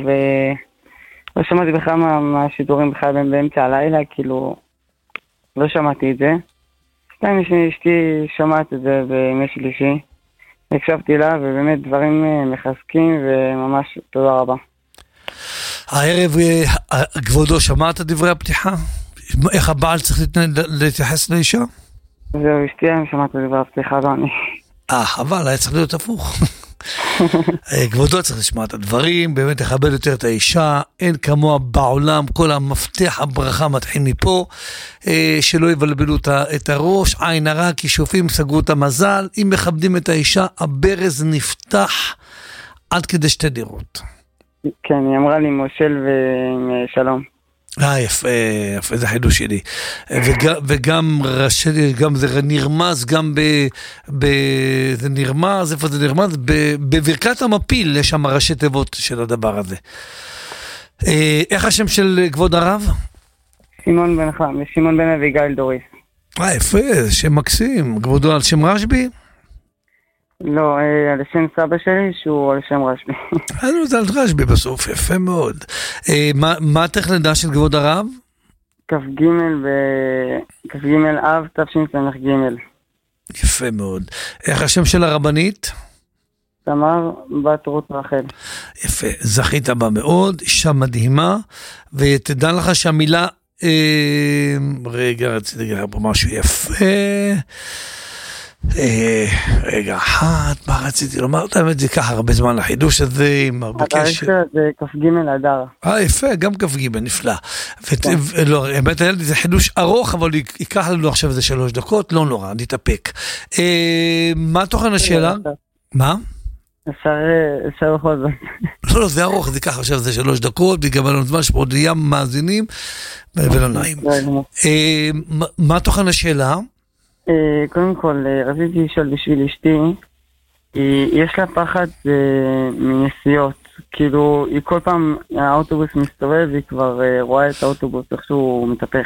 Speaker 3: לא שמעתי בכלל מה, מהשידורים בכלל באמצע הלילה, כאילו, לא שמעתי את זה. סתם אשתי שמעת את זה בימי שלישי, הקשבתי לה, ובאמת דברים מחזקים, וממש תודה רבה.
Speaker 1: הערב, כבודו, שמעת דברי הפתיחה? איך הבעל צריך להתייחס לאישה?
Speaker 3: זהו, אשתי, אני שמעת דברי הפתיחה, לא אני.
Speaker 1: אה, אבל היה צריך להיות הפוך. כבודו צריך לשמוע את הדברים, באמת לכבד יותר את האישה, אין כמוה בעולם, כל המפתח הברכה מתחיל מפה, שלא יבלבלו את הראש, עין הרע, כישופים סגרו את המזל, אם מכבדים את האישה, הברז נפתח עד כדי שתי דירות.
Speaker 3: כן, היא אמרה לי מושל ושלום.
Speaker 1: אה, יפה, יפה, זה חידוש שלי. וגם, וגם רשת, גם זה נרמז, גם ב, ב, זה נרמז, איפה זה נרמז? ב, בברכת המפיל, יש שם ראשי תיבות של הדבר הזה. איך השם של כבוד הרב?
Speaker 3: שמעון בן חם, שמעון בן אביגיל דוריס.
Speaker 1: אה, יפה, שם מקסים. כבודו על שם רשב"י?
Speaker 3: לא, על שם סבא שלי שהוא על שם רשב"י.
Speaker 1: אה, זה על רשב"י בסוף, יפה מאוד. מה התכנדה של כבוד הרב?
Speaker 3: כ"ג ב... כ"ג אב תשס"ג.
Speaker 1: יפה מאוד. איך השם של הרבנית?
Speaker 3: תמר בת רות רחל.
Speaker 1: יפה, זכית בה מאוד, אישה מדהימה, ותדע לך שהמילה, אה, רגע, רציתי להגיד פה משהו יפה, אה, רגע, אחת, מה רציתי לומר? אתה יודע, זה ככה הרבה זמן לחידוש הזה, עם הרבה קשר.
Speaker 3: זה כ"ג אדר.
Speaker 1: אה, יפה, גם כ"ג, נפלא. לא, באמת, זה חידוש ארוך, אבל ייקח לנו עכשיו איזה שלוש דקות, לא נורא, נתאפק. מה תוכן השאלה? מה?
Speaker 3: אפשר בכל זאת.
Speaker 1: לא, לא, זה ארוך, זה ככה עכשיו זה שלוש דקות, וגם לנו זמן שפעוד ים מאזינים, ולא נעים. מה תוכן השאלה?
Speaker 3: קודם כל, רציתי לשאול בשביל אשתי, יש לה פחד מנסיעות, כאילו, היא כל פעם, האוטובוס מסתובב, היא כבר רואה את האוטובוס, איך שהוא מתהפך.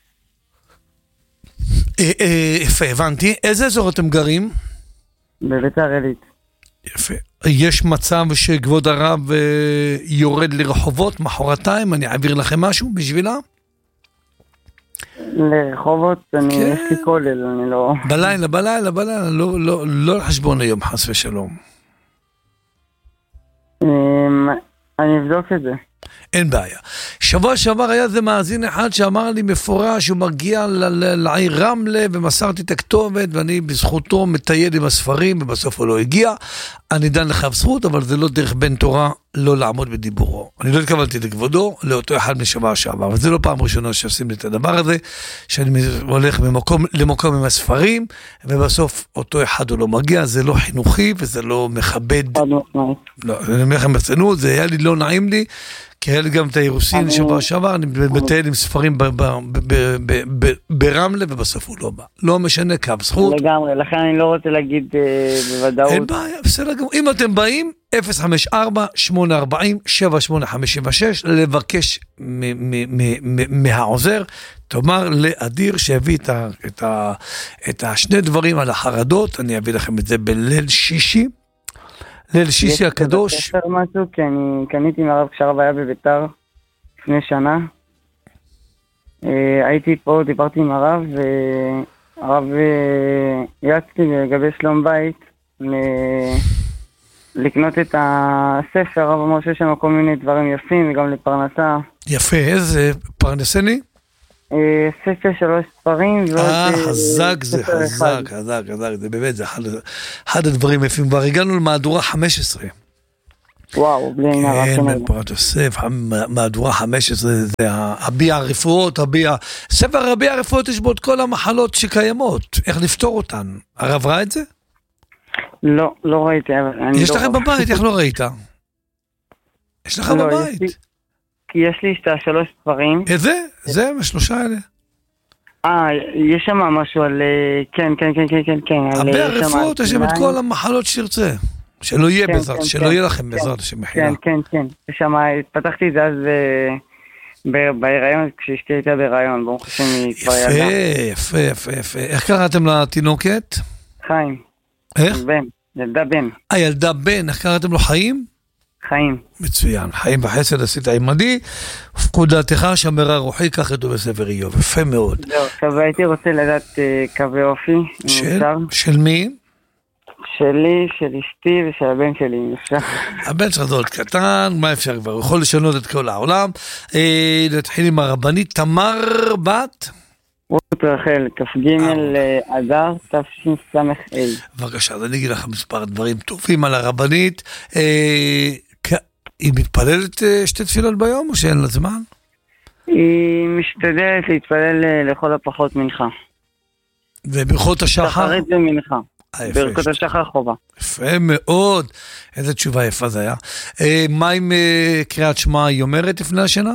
Speaker 1: יפה, הבנתי. איזה אזור אתם גרים?
Speaker 3: בביתר עילית.
Speaker 1: יפה. יש מצב שכבוד הרב יורד לרחובות, מחרתיים, אני אעביר לכם משהו בשבילה?
Speaker 3: לרחובות, אני יש לי כולל, אני לא...
Speaker 1: בלילה, בלילה, בלילה, לא לחשבון היום, חס ושלום.
Speaker 3: אני אבדוק את זה.
Speaker 1: אין בעיה. שבוע שעבר היה זה מאזין אחד שאמר לי מפורש שהוא מגיע לעיר רמלה ומסרתי את הכתובת ואני בזכותו מטייל עם הספרים ובסוף הוא לא הגיע. אני דן לך בזכות, אבל זה לא דרך בן תורה לא לעמוד בדיבורו. אני לא התכוונתי לכבודו, לאותו אחד משבוע שעבר, אבל זה לא פעם ראשונה שעושים לי את הדבר הזה, שאני הולך ממקום, למקום עם הספרים ובסוף אותו אחד הוא לא מגיע, זה לא חינוכי וזה לא מכבד. לא, אני אומר לכם בצנות, זה היה לי לא נעים לי, כי היה לי גם את האירוסין שבוע שעבר, אני מטייל עם ספרים ברמלה, ובסוף הוא לא בא. לא משנה, קו זכות.
Speaker 3: לגמרי, לכן אני לא רוצה להגיד בוודאות.
Speaker 1: אין בעיה, בסדר גמור. אם אתם באים, אפס חמש ארבע שמונה ארבע אפס שבע שמונה חמש שש, לבקש מהעוזר, תאמר לאדיר שיביא את השני דברים על החרדות, אני אביא לכם את זה בליל שישי. ליל שישי הקדוש.
Speaker 3: יש לי משהו, כי אני קניתי מהרב כשהרב היה בביתר לפני שנה. הייתי פה, דיברתי עם הרב, והרב יעצתי לגבי שלום בית לקנות את הספר, הרב אמר שיש שם כל מיני דברים יפים, וגם לפרנסה.
Speaker 1: יפה, איזה פרנסני?
Speaker 3: ספר שלוש ספרים.
Speaker 1: אה, חזק זה, חזק, חזק, חזק, זה באמת, זה אחד הדברים יפים. כבר הגענו למהדורה חמש עשרה.
Speaker 3: וואו, בלי עין הרע.
Speaker 1: כן, בפרט יוסף, מהדורה חמש עשרה, זה הביע הרפואות, הביע... ספר הביע הרפואות יש בו את כל המחלות שקיימות, איך לפתור אותן. הרב ראה את זה?
Speaker 3: לא, לא ראיתי.
Speaker 1: יש לכם בבית, איך לא ראית? יש לך בבית.
Speaker 3: כי יש לי את השלוש ספרים.
Speaker 1: איזה? זה, השלושה האלה.
Speaker 3: אה, יש שם משהו על... כן, כן, כן, כן, כן, כן.
Speaker 1: הביע הרפואות, יש שם את כל המחלות שתרצה. שלא יהיה בעזרת, שלא יהיה לכם בעזרת השם מחילה.
Speaker 3: כן, כן, כן. ושם פתחתי את זה אז בהיריון, כשאשתי הייתה בהיריון, ברוך השם היא כבר ילדה.
Speaker 1: יפה, יפה, יפה. איך קראתם לתינוקת?
Speaker 3: חיים.
Speaker 1: איך?
Speaker 3: בן, ילדה בן.
Speaker 1: הילדה בן, איך קראתם לו חיים?
Speaker 3: חיים.
Speaker 1: מצוין, חיים וחסד עשית עמדי, ופקודתך שמרה רוחי, כך כתוב בספר איוב, יפה מאוד.
Speaker 3: לא, עכשיו הייתי רוצה לדעת קווי אופי.
Speaker 1: של מי?
Speaker 3: שלי, של אשתי ושל הבן שלי, אם אפשר.
Speaker 1: הבן שלך זה עוד קטן, מה אפשר כבר? הוא יכול לשנות את כל העולם. נתחיל עם הרבנית, תמר בת?
Speaker 3: רות רחל, כ"ג אדר, תשס"ה.
Speaker 1: בבקשה, אז אני אגיד לך מספר דברים טובים על הרבנית. היא מתפללת שתי תפילות ביום או שאין לה זמן?
Speaker 3: היא משתדלת להתפלל לכל הפחות מנחה.
Speaker 1: וברכות השחר?
Speaker 3: שחרית ומנחה. ברכות השחר חובה.
Speaker 1: יפה מאוד. איזה תשובה יפה זה היה. מה עם קריאת שמע היא אומרת לפני השינה?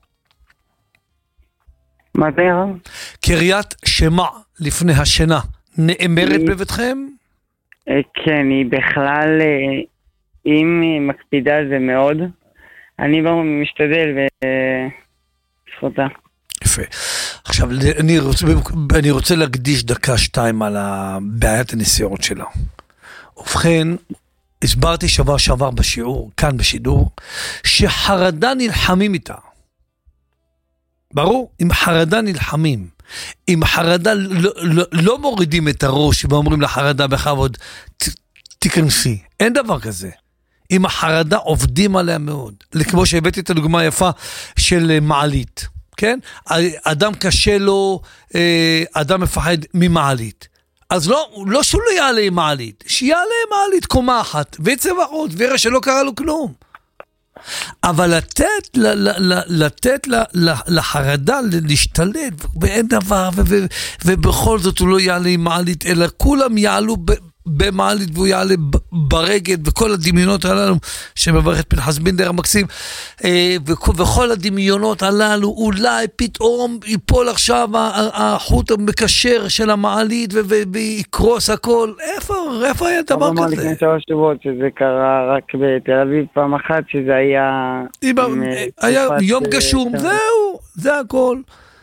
Speaker 3: מה זה היה?
Speaker 1: קריאת שמע לפני השינה נאמרת בביתכם?
Speaker 3: כן, היא בכלל, אם היא מקפידה זה מאוד. אני משתדל וזכותה.
Speaker 1: יפה. עכשיו, אני רוצה, אני רוצה להקדיש דקה שתיים על בעיית הנסיעות שלה. ובכן, הסברתי שבוע שעבר בשיעור, כאן בשידור, שחרדה נלחמים איתה. ברור? עם חרדה נלחמים. עם חרדה לא, לא, לא מורידים את הראש ואומרים לחרדה בכבוד, ת, תכנסי. אין דבר כזה. עם החרדה עובדים עליה מאוד. כמו שהבאתי את הדוגמה היפה של מעלית. כן? אדם קשה לו, אדם מפחד ממעלית. אז לא, לא שהוא לא יעלה עם מעלית, שיעלה עם מעלית קומה אחת, ויצא בחוץ, ויראה שלא קרה לו כלום. אבל לתת, לתת לחרדה להשתלט, ואין דבר, ובכל זאת הוא לא יעלה עם מעלית, אלא כולם יעלו במעלית, והוא יעלה ברגד, וכל הדמיונות הללו, שמברך את פנחס בינדר המקסים, וכל הדמיונות הללו, אולי פתאום ייפול עכשיו החוט המקשר של המעלית, ויקרוס הכל. איפה, איפה היה דבר כזה?
Speaker 3: אמר לפני שלוש שבועות שזה קרה רק בתל אביב פעם אחת, שזה היה...
Speaker 1: היה יום גשום, זהו, זה הכל.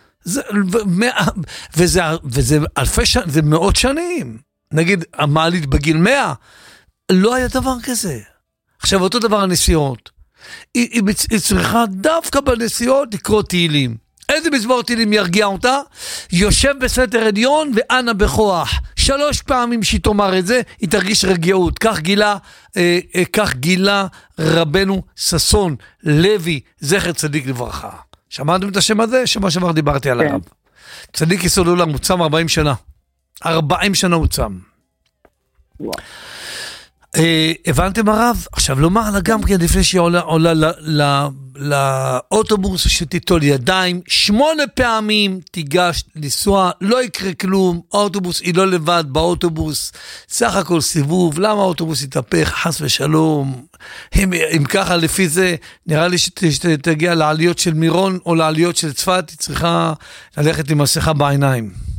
Speaker 1: וזה אלפי שנים, זה מאות שנים. נגיד, המעלית בגיל מאה, לא היה דבר כזה. עכשיו, אותו דבר הנסיעות. היא, היא, היא צריכה דווקא בנסיעות לקרוא תהילים. איזה מזמור תהילים ירגיע אותה? יושב בסתר עליון ואנה בכוח. שלוש פעמים שהיא תאמר את זה, היא תרגיש רגיעות. כך גילה, אה, אה, כך גילה רבנו ששון, לוי, זכר צדיק לברכה. שמעתם את השם הזה? שמה שעבר דיברתי על הרב. צדיק יסוד עולם, הוא צם ארבעים שנה. ארבעים שנה הוא צם.
Speaker 3: וואו.
Speaker 1: הבנתם הרב? עכשיו לומר לה גם כן לפני שהיא עולה, עולה לאוטובוס שתיטול ידיים, שמונה פעמים תיגש לנסוע, לא יקרה כלום, האוטובוס היא לא לבד באוטובוס, סך הכל סיבוב, למה האוטובוס יתהפך, חס ושלום, אם, אם ככה לפי זה, נראה לי שתגיע לעליות של מירון או לעליות של צפת, היא צריכה ללכת עם מסכה בעיניים.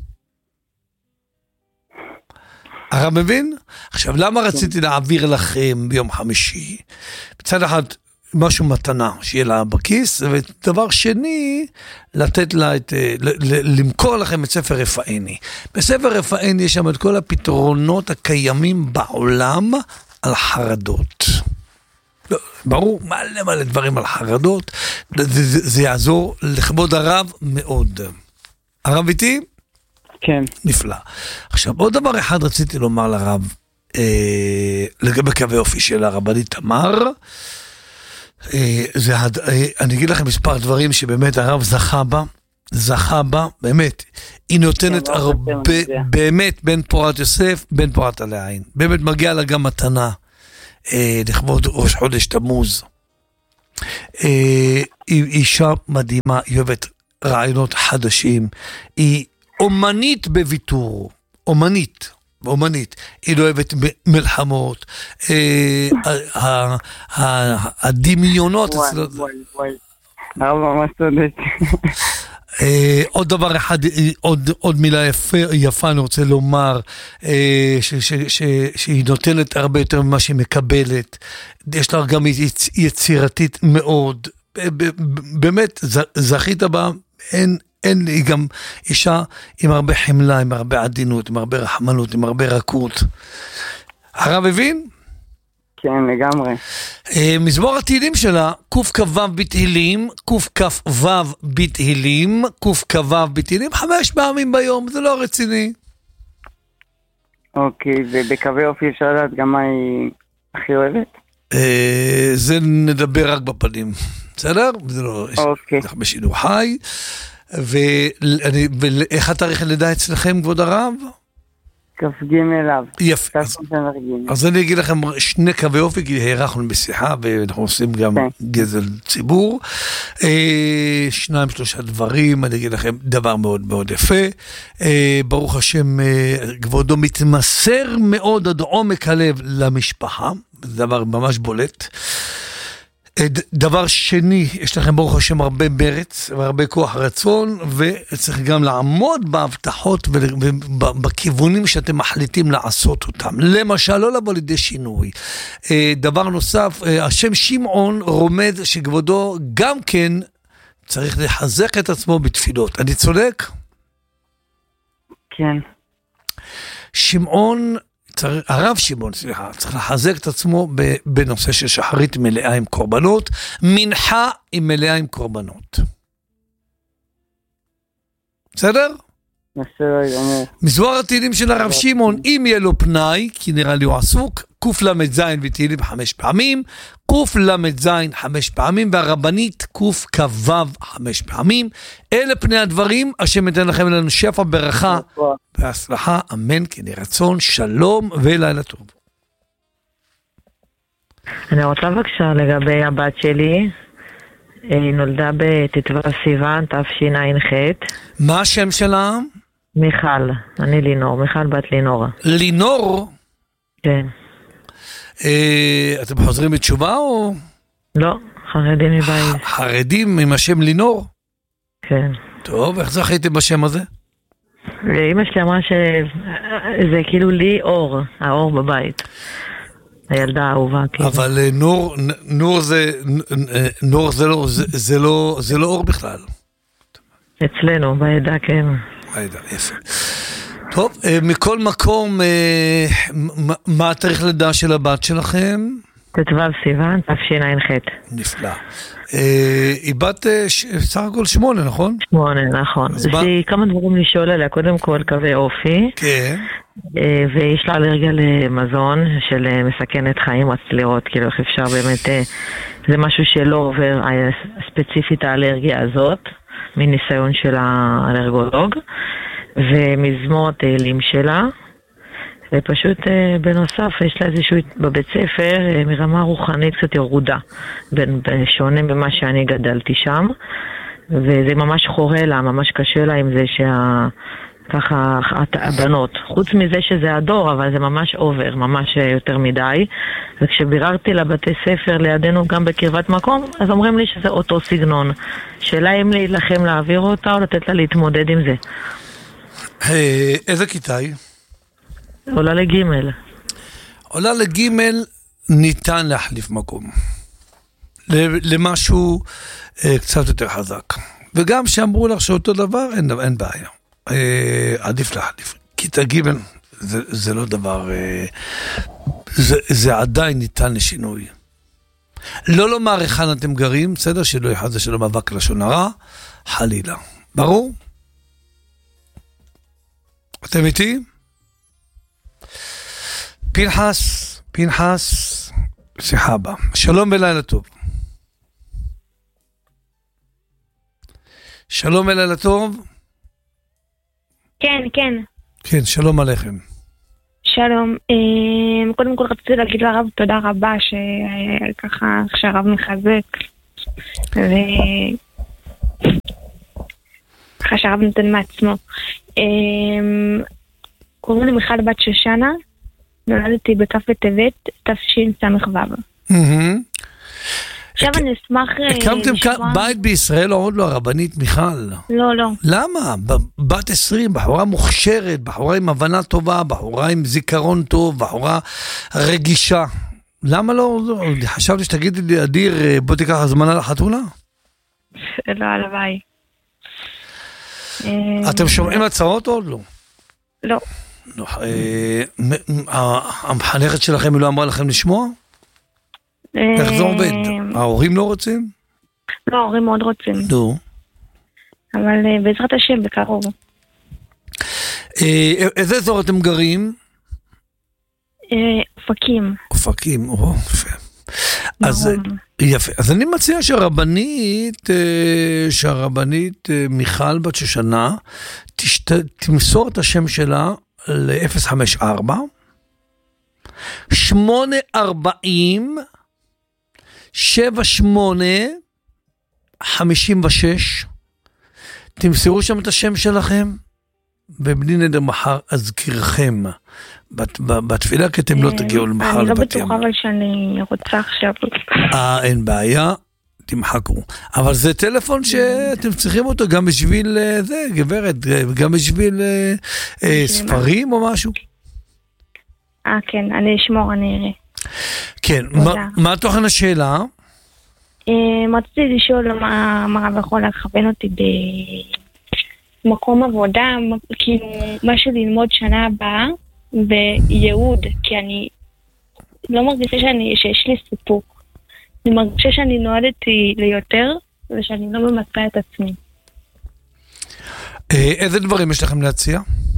Speaker 1: הרב מבין? עכשיו, למה רציתי להעביר לכם ביום חמישי? בצד אחד, משהו מתנה, שיהיה לה בכיס, ודבר שני, לתת לה את, למכור לכם את ספר רפאני. בספר רפאני יש שם את כל הפתרונות הקיימים בעולם על חרדות. ברור, מלא מלא דברים על חרדות, זה, זה, זה יעזור לכבוד הרב מאוד. הרב איתי?
Speaker 3: כן.
Speaker 1: נפלא. עכשיו, עוד דבר אחד רציתי לומר לרב, לגבי קווי אופי של הרבנית תמר, אני אגיד לכם מספר דברים שבאמת הרב זכה בה, זכה בה, באמת, היא נותנת הרבה, באמת, בן פורת יוסף, בן פורת עלי עין, באמת מגיעה לה גם מתנה, לכבוד ראש חודש תמוז. היא אישה מדהימה, היא אוהבת רעיונות חדשים, היא אומנית בוויתור, אומנית, אומנית, היא לא אוהבת מלחמות, הדמיונות,
Speaker 3: הרב ממש צודק.
Speaker 1: עוד דבר אחד, עוד מילה יפה אני רוצה לומר, שהיא נותנת הרבה יותר ממה שהיא מקבלת, יש לה גם יצירתית מאוד, באמת זכית בה, אין, אין, היא גם אישה עם הרבה חמלה, עם הרבה עדינות, עם הרבה רחמנות, עם הרבה רכות. הרב הבין?
Speaker 3: כן, לגמרי.
Speaker 1: מזמור התהילים שלה, קוף כבב בתהילים, קוף כף וו בתהילים, קוף כבב בתהילים, חמש פעמים ביום, זה לא רציני.
Speaker 3: אוקיי, ובקווי אופי אפשר לדעת גם מה היא הכי אוהבת?
Speaker 1: זה נדבר רק בפנים, בסדר? זה לא,
Speaker 3: אוקיי.
Speaker 1: זה בשידור חי. ואיך התאריך הלידה אצלכם, כבוד הרב?
Speaker 3: כ"ג אב.
Speaker 1: יפה. אז, אז אני אגיד לכם שני קווי אופי, כי הערכנו בשיחה, ואנחנו עושים גם גזל ציבור. אה, שניים, שלושה דברים, אני אגיד לכם דבר מאוד מאוד יפה. אה, ברוך השם, אה, כבודו מתמסר מאוד עד עומק הלב למשפחה, זה דבר ממש בולט. דבר שני, יש לכם ברוך השם הרבה מרץ והרבה כוח רצון, וצריך גם לעמוד בהבטחות ובכיוונים שאתם מחליטים לעשות אותם. למשל, לא לבוא לידי שינוי. דבר נוסף, השם שמעון רומז שכבודו גם כן צריך לחזק את עצמו בתפילות. אני צודק?
Speaker 3: כן.
Speaker 1: שמעון, צריך, הרב שמעון, סליחה, צריך לחזק את עצמו בנושא של שחרית מלאה עם קורבנות, מנחה עם מלאה עם קורבנות. בסדר?
Speaker 3: בסדר, גמור.
Speaker 1: מזמור התהילים של הרב שמעון, אם יהיה לו פנאי, כי נראה לי הוא עסוק, קוף למד זין בתהילים חמש פעמים, קוף למד זין חמש פעמים, והרבנית קוף כבב חמש פעמים. אלה פני הדברים, השם ייתן לכם לנו שפע ברכה והצלחה, אמן כן יהי רצון, שלום ולילה טוב.
Speaker 5: אני רוצה בבקשה לגבי הבת שלי, היא נולדה בתתוו סיוון תשע"ח.
Speaker 1: מה השם שלה?
Speaker 5: מיכל, אני לינור, מיכל בת לינור.
Speaker 1: לינור?
Speaker 5: כן.
Speaker 1: אה, אתם חוזרים בתשובה או?
Speaker 5: לא, חרדים מבית.
Speaker 1: חרדים עם השם לינור?
Speaker 5: כן.
Speaker 1: טוב, איך זכיתם בשם הזה?
Speaker 5: אמא שלי אמרה שזה כאילו לי אור, האור בבית. הילדה האהובה. כאילו.
Speaker 1: אבל נור, נור זה, נור זה לא, זה, זה לא, זה לא אור בכלל.
Speaker 5: אצלנו, בעדה, כן.
Speaker 1: בעדה, יפה. טוב, מכל מקום, מה התאריך לידה של הבת שלכם?
Speaker 5: תתוו סיוון, תשע"ח.
Speaker 1: נפלא. היא בת סך הכל שמונה, נכון?
Speaker 5: שמונה, נכון. יש לי כמה דברים לשאול עליה, קודם כל קווי אופי.
Speaker 1: כן.
Speaker 5: ויש לה אלרגיה למזון של מסכנת חיים, רציתי לראות, כאילו איך אפשר באמת, זה משהו שלא עובר ספציפית האלרגיה הזאת, מניסיון של האלרגולוג, ומזמור התהילים שלה, ופשוט בנוסף יש לה איזשהו בבית ספר מרמה רוחנית קצת ירודה, שונה במה שאני גדלתי שם, וזה ממש חורה לה, ממש קשה לה עם זה שה... ככה הבנות, חוץ מזה שזה הדור, אבל זה ממש אובר, ממש יותר מדי, וכשביררתי לבתי ספר לידינו גם בקרבת מקום, אז אומרים לי שזה אותו סגנון. שאלה אם להילחם להעביר אותה או לתת לה להתמודד עם זה.
Speaker 1: איזה כיתה היא?
Speaker 5: עולה לגימל.
Speaker 1: עולה לגימל ניתן להחליף מקום. למשהו קצת יותר חזק. וגם שאמרו לך שאותו דבר, אין, אין בעיה. אה, עדיף להחליף. כיתה ג' זה, זה לא דבר, אה, זה, זה עדיין ניתן לשינוי. לא לומר היכן אתם גרים, בסדר? שלא אחד זה שלא מאבק לשון הרע, חלילה. ברור? אתם איתי? פנחס, פנחס, סחבה. שלום ולילה טוב. שלום ולילה טוב.
Speaker 6: כן, כן.
Speaker 1: כן, שלום עליכם.
Speaker 6: שלום. קודם כל רציתי להגיד לרב תודה רבה שככה שהרב מחזק וככה שהרב נותן מעצמו. קוראים לי מיכל בת שושנה, נולדתי בכף בטבת, תשס"ו. עכשיו אני אשמח לשמוע...
Speaker 1: הקמתם בית בישראל או עוד לא, הרבנית מיכל?
Speaker 6: לא, לא.
Speaker 1: למה? בת עשרים, בחורה מוכשרת, בחורה עם הבנה טובה, בחורה עם זיכרון טוב, בחורה רגישה. למה לא? חשבתי שתגידי לי, אדיר, בוא תיקח הזמנה לחתונה?
Speaker 6: לא, הלוואי.
Speaker 1: אתם שומעים הצעות או עוד לא?
Speaker 6: לא.
Speaker 1: המחנכת שלכם היא לא אמרה לכם לשמוע? איך זה עובד? ההורים לא רוצים?
Speaker 6: לא, ההורים מאוד רוצים.
Speaker 1: נו.
Speaker 6: אבל בעזרת השם, בקרוב.
Speaker 1: איזה אזור אתם גרים?
Speaker 6: אופקים.
Speaker 1: אופקים, או, יפה. אז יפה. אז אני מציע שהרבנית, שהרבנית מיכל בת שושנה, תמסור את השם שלה ל-אפס חמש ארבע שמונה ארבעים שבע שמונה חמישים ושש. תמסרו שם את השם שלכם, ובלי נדר מחר אזכירכם בתפילה, כי אתם לא תגיעו למחר.
Speaker 6: אני לא בטוחה אבל שאני רוצה עכשיו.
Speaker 1: אה, אין בעיה, תמחקו. אבל זה טלפון שאתם צריכים אותו גם בשביל זה, גברת, גם בשביל ספרים או משהו.
Speaker 6: אה, כן, אני אשמור, אני אראה.
Speaker 1: כן, מה תוכן השאלה?
Speaker 6: רציתי לשאול מה הרב יכול להכוון אותי במקום עבודה, כאילו משהו ללמוד שנה הבאה בייעוד, כי אני לא מרגישה שיש לי סיפוק. אני מרגישה שאני נועדתי ליותר ושאני לא ממצא את עצמי.
Speaker 1: איזה דברים יש לכם להציע?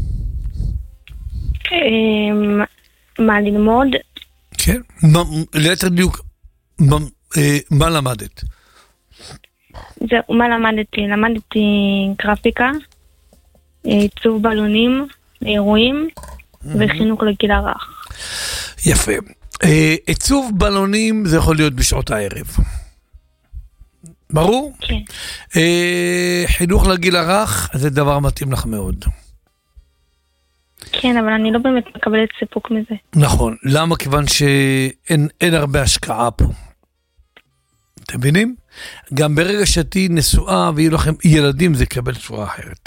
Speaker 6: מה ללמוד?
Speaker 1: כן, ליתר דיוק, מה למדת?
Speaker 6: זהו, מה למדתי? למדתי גרפיקה, עיצוב בלונים, אירועים וחינוך לגיל הרך.
Speaker 1: יפה. עיצוב בלונים זה יכול להיות בשעות הערב. ברור?
Speaker 6: כן.
Speaker 1: חינוך לגיל הרך זה דבר מתאים לך מאוד.
Speaker 6: כן, אבל אני לא באמת מקבלת סיפוק מזה.
Speaker 1: נכון. למה? כיוון שאין אין הרבה השקעה פה. אתם מבינים? גם ברגע שתהי נשואה ויהיו לכם ילדים, זה יקבל צורה אחרת.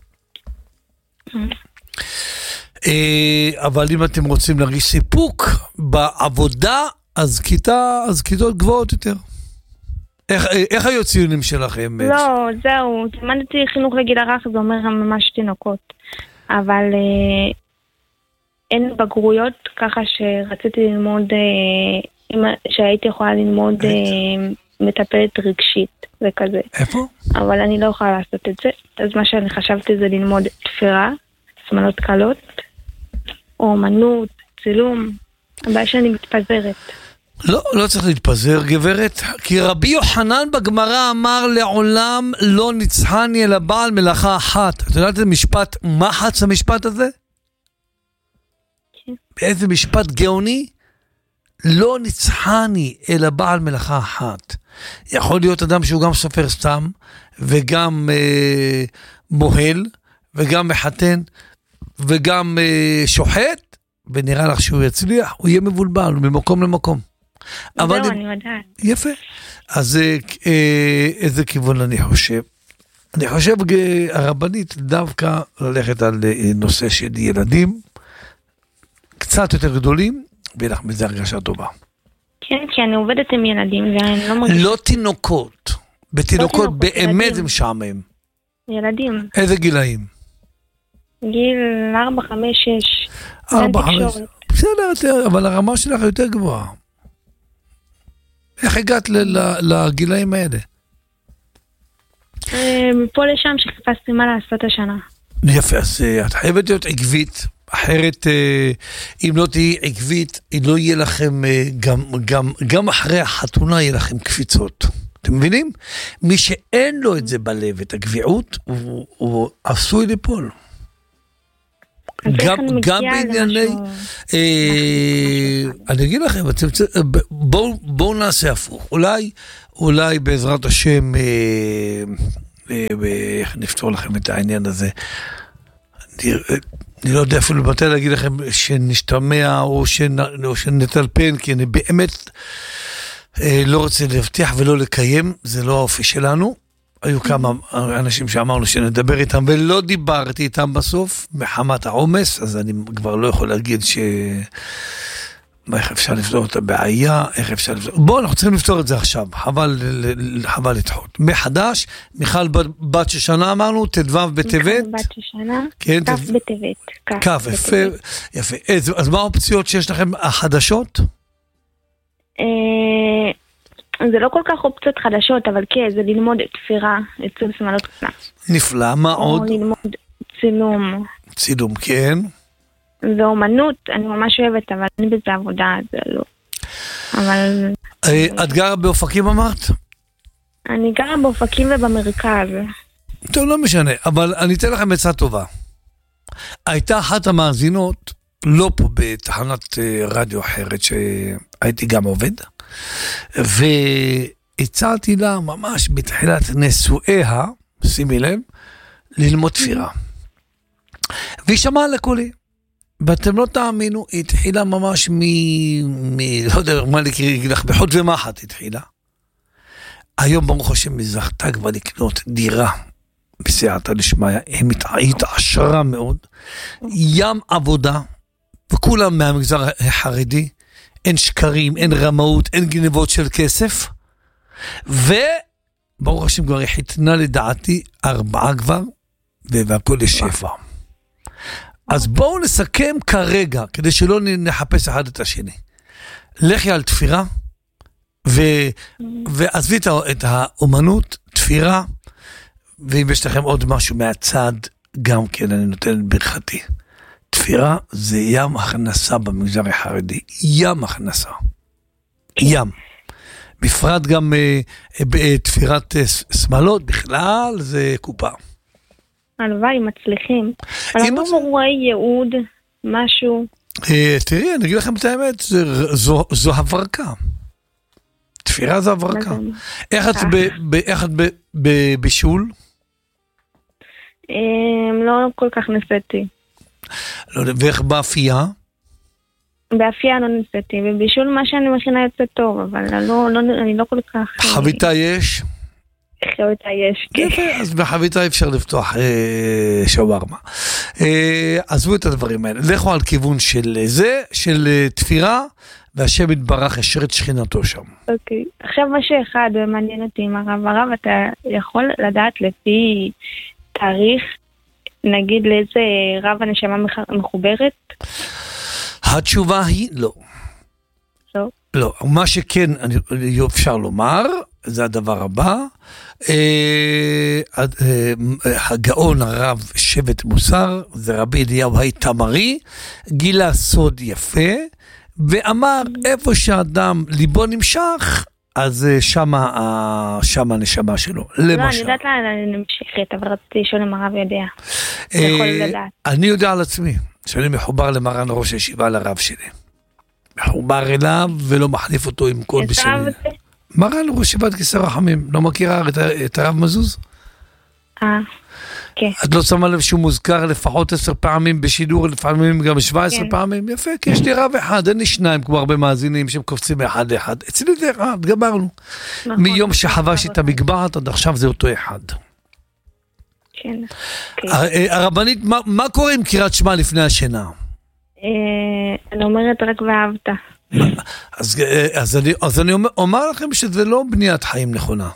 Speaker 1: אבל אם אתם רוצים להרגיש סיפוק בעבודה, אז כיתה, אז כיתות גבוהות יותר. איך, איך היו ציונים שלכם?
Speaker 6: לא, זהו. למדתי חינוך לגיל הרך, זה אומר ממש תינוקות. אבל אה, אין בגרויות, ככה שרציתי ללמוד, אה, שהייתי יכולה ללמוד אה, מטפלת רגשית וכזה.
Speaker 1: איפה?
Speaker 6: אבל אני לא יכולה לעשות את זה. אז מה שאני חשבתי זה ללמוד תפירה, שמלות קלות, או אמנות, צילום. הבעיה שאני מתפזרת.
Speaker 1: לא, לא צריך להתפזר, גברת, כי רבי יוחנן בגמרא אמר לעולם לא ניצחני אלא בעל מלאכה אחת. את יודעת איזה משפט, מה חץ המשפט הזה?
Speaker 6: כן.
Speaker 1: באיזה משפט גאוני? לא ניצחני אלא בעל מלאכה אחת. יכול להיות אדם שהוא גם סופר סתם, וגם אה, מוהל, וגם מחתן, וגם אה, שוחט, ונראה לך שהוא יצליח, הוא יהיה מבולבל, ממקום למקום.
Speaker 6: זהו, אני יודעת.
Speaker 1: יפה. אז אה, איזה כיוון אני חושב? אני חושב הרבנית דווקא ללכת על נושא של ילדים, קצת יותר גדולים, ויהיה לך מזה הרגשה טובה.
Speaker 6: כן, כי אני עובדת עם ילדים, ואני לא מרגישה...
Speaker 1: לא תינוקות. בתינוקות באמת זה משעמם.
Speaker 6: ילדים.
Speaker 1: איזה גילאים?
Speaker 6: גיל ארבע, חמש, שש.
Speaker 1: ארבע, חמש. בסדר, אבל הרמה שלך יותר גבוהה. איך הגעת לגילאים האלה?
Speaker 6: מפה לשם שחיפשתי מה לעשות השנה.
Speaker 1: יפה, אז את חייבת להיות עקבית, אחרת, אם לא תהיי עקבית, לא יהיה לכם, גם, גם, גם אחרי החתונה יהיה לכם קפיצות. אתם מבינים? מי שאין לו את זה בלב, את הגביעות, הוא, הוא עשוי ליפול. גם, גם בענייני, אה, אני אגיד לכם, בואו בוא נעשה הפוך. אולי, אולי בעזרת השם, אה, אה, איך נפתור לכם את העניין הזה. אני, אני לא יודע אפילו מתי להגיד לכם שנשתמע או, שנ, או שנטלפן, כי אני באמת אה, לא רוצה להבטיח ולא לקיים, זה לא האופי שלנו. היו כמה אנשים שאמרנו שנדבר איתם, ולא דיברתי איתם בסוף, מחמת העומס, אז אני כבר לא יכול להגיד ש... איך אפשר לפתור את הבעיה, איך אפשר לפתור... בואו, אנחנו צריכים לפתור את זה עכשיו, חבל, חבל לדחות. מחדש, מיכל בת ששנה אמרנו, תדבב בטבת.
Speaker 6: מיכל בת ששנה,
Speaker 1: כן,
Speaker 6: כף
Speaker 1: תד...
Speaker 6: בטבת.
Speaker 1: כף, יפה, יפה. אז, אז מה האופציות שיש לכם החדשות?
Speaker 6: אה... זה לא כל כך אופציות חדשות, אבל כן, זה ללמוד תפירה, עיצוב שמלות קטנה.
Speaker 1: נפלא, מה עוד?
Speaker 6: או ללמוד צילום.
Speaker 1: צילום, כן.
Speaker 6: ואומנות, אני ממש אוהבת, אבל אני בזה עבודה, זה לא. אבל...
Speaker 1: את גרה באופקים אמרת?
Speaker 6: אני גרה באופקים ובמרכז.
Speaker 1: טוב, לא משנה, אבל אני אתן לכם עצה טובה. הייתה אחת המאזינות, לא פה בתחנת רדיו אחרת, שהייתי גם עובד, והצעתי לה ממש בתחילת נישואיה, שימי לב, ללמוד תפירה. והיא שמעה לקולי. ואתם לא תאמינו, היא התחילה ממש מ... מ... לא יודע מה להגיד לך, בחוד ומחת התחילה. היום ברוך השם היא זכתה כבר לקנות דירה בסייעתא דשמיא, היא התעשרה מאוד, ים עבודה, וכולם מהמגזר החרדי, אין שקרים, אין רמאות, אין גנבות של כסף, וברוך השם כבר היא חיתנה לדעתי ארבעה כבר, והכל לשפע. אז בואו נסכם כרגע, כדי שלא נחפש אחד את השני. לכי על תפירה, ו... ועזבי את האומנות, תפירה, ואם יש לכם עוד משהו מהצד, גם כן אני נותן ברכתי. תפירה זה ים הכנסה במגזר החרדי, ים הכנסה. ים. בפרט גם בתפירת שמלות, בכלל זה קופה.
Speaker 6: הלוואי, מצליחים. אבל אנחנו רואה ייעוד, משהו.
Speaker 1: תראי, אני אגיד לכם את האמת, זו הברקה. תפירה זו הברקה. איך את בבישול?
Speaker 6: לא כל כך נסעתי.
Speaker 1: ואיך באפייה?
Speaker 6: באפייה לא נסעתי, ובישול מה שאני מכינה יוצא טוב, אבל אני לא כל כך...
Speaker 1: חביתה יש?
Speaker 6: חביתה יש, כן.
Speaker 1: יפה, אז בחביתה אפשר לפתוח שווארמה. עזבו את הדברים האלה, לכו על כיוון של זה, של תפירה, והשם יתברך ישר את שכינתו שם.
Speaker 6: אוקיי, עכשיו משהו אחד מעניין אותי עם הרב. הרב, אתה יכול לדעת לפי תאריך, נגיד לאיזה רב הנשמה מחוברת?
Speaker 1: התשובה היא לא.
Speaker 6: לא?
Speaker 1: לא, מה שכן אפשר לומר, זה הדבר הבא, הגאון הרב שבט מוסר, זה רבי אליהו התמרי, גילה סוד יפה, ואמר איפה שאדם ליבו נמשך, אז שמה, שמה הנשמה שלו.
Speaker 6: לא, אני יודעת לה, אני נמשכת, אבל רציתי לשאול אם הרב יודע. יכול לדעת.
Speaker 1: אני יודע על עצמי, שאני מחובר למרן ראש הישיבה לרב שלי. מחובר אליו ולא מחליף אותו עם כל בשביל. מרן ראש ישיבת כיסא רחמים, לא מכירה את הרב מזוז?
Speaker 6: אה, כן.
Speaker 1: את לא שמה לב שהוא מוזכר לפחות עשר פעמים בשידור, לפעמים גם שבע עשרה פעמים? יפה, כי יש לי רב אחד, אין לי שניים כמו הרבה מאזינים שהם קופצים מאחד לאחד. אצלי זה אחד, גמרנו. מיום שחבש את המגבעת עד עכשיו זה אותו אחד.
Speaker 6: כן.
Speaker 1: הרבנית, מה קורה עם קריאת שמע לפני השינה?
Speaker 6: אני אומרת רק ואהבת.
Speaker 1: אז, אז, אני, אז אני אומר, אומר לכם שזה לא בניית חיים נכונה.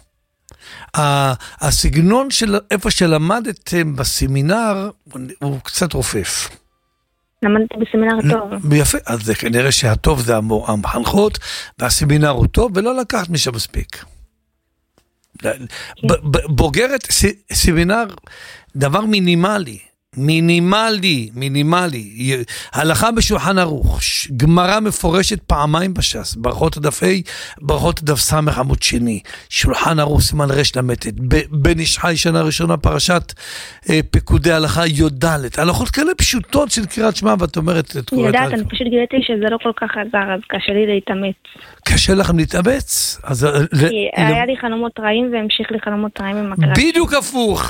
Speaker 1: הסגנון של איפה שלמדתם בסמינר הוא קצת רופף.
Speaker 6: למדתי בסמינר טוב.
Speaker 1: יפה, אז זה כנראה שהטוב זה המחנכות, והסמינר הוא טוב, ולא לקחת משם מספיק. בוגרת סמינר, דבר מינימלי, מינימלי, מינימלי. הלכה בשולחן ערוך, גמרא מפורשת פעמיים בש"ס, ברכות הדף ה', ברכות הדף ס' עמוד שני, שולחן ערוך סימן רש למתת, בן איש חי שנה ראשונה פרשת אה, פקודי הלכה יודלת, הלכות כאלה פשוטות של קריאת שמע, ואת אומרת...
Speaker 6: יודעת, אני פשוט גיליתי שזה לא כל כך עזר, אז קשה לי להתאמץ.
Speaker 1: קשה לכם להתאמץ? אז,
Speaker 6: כי ל... היה לי חלומות רעים והמשיך לי חלומות רעים עם הקריאת.
Speaker 1: בדיוק הפוך,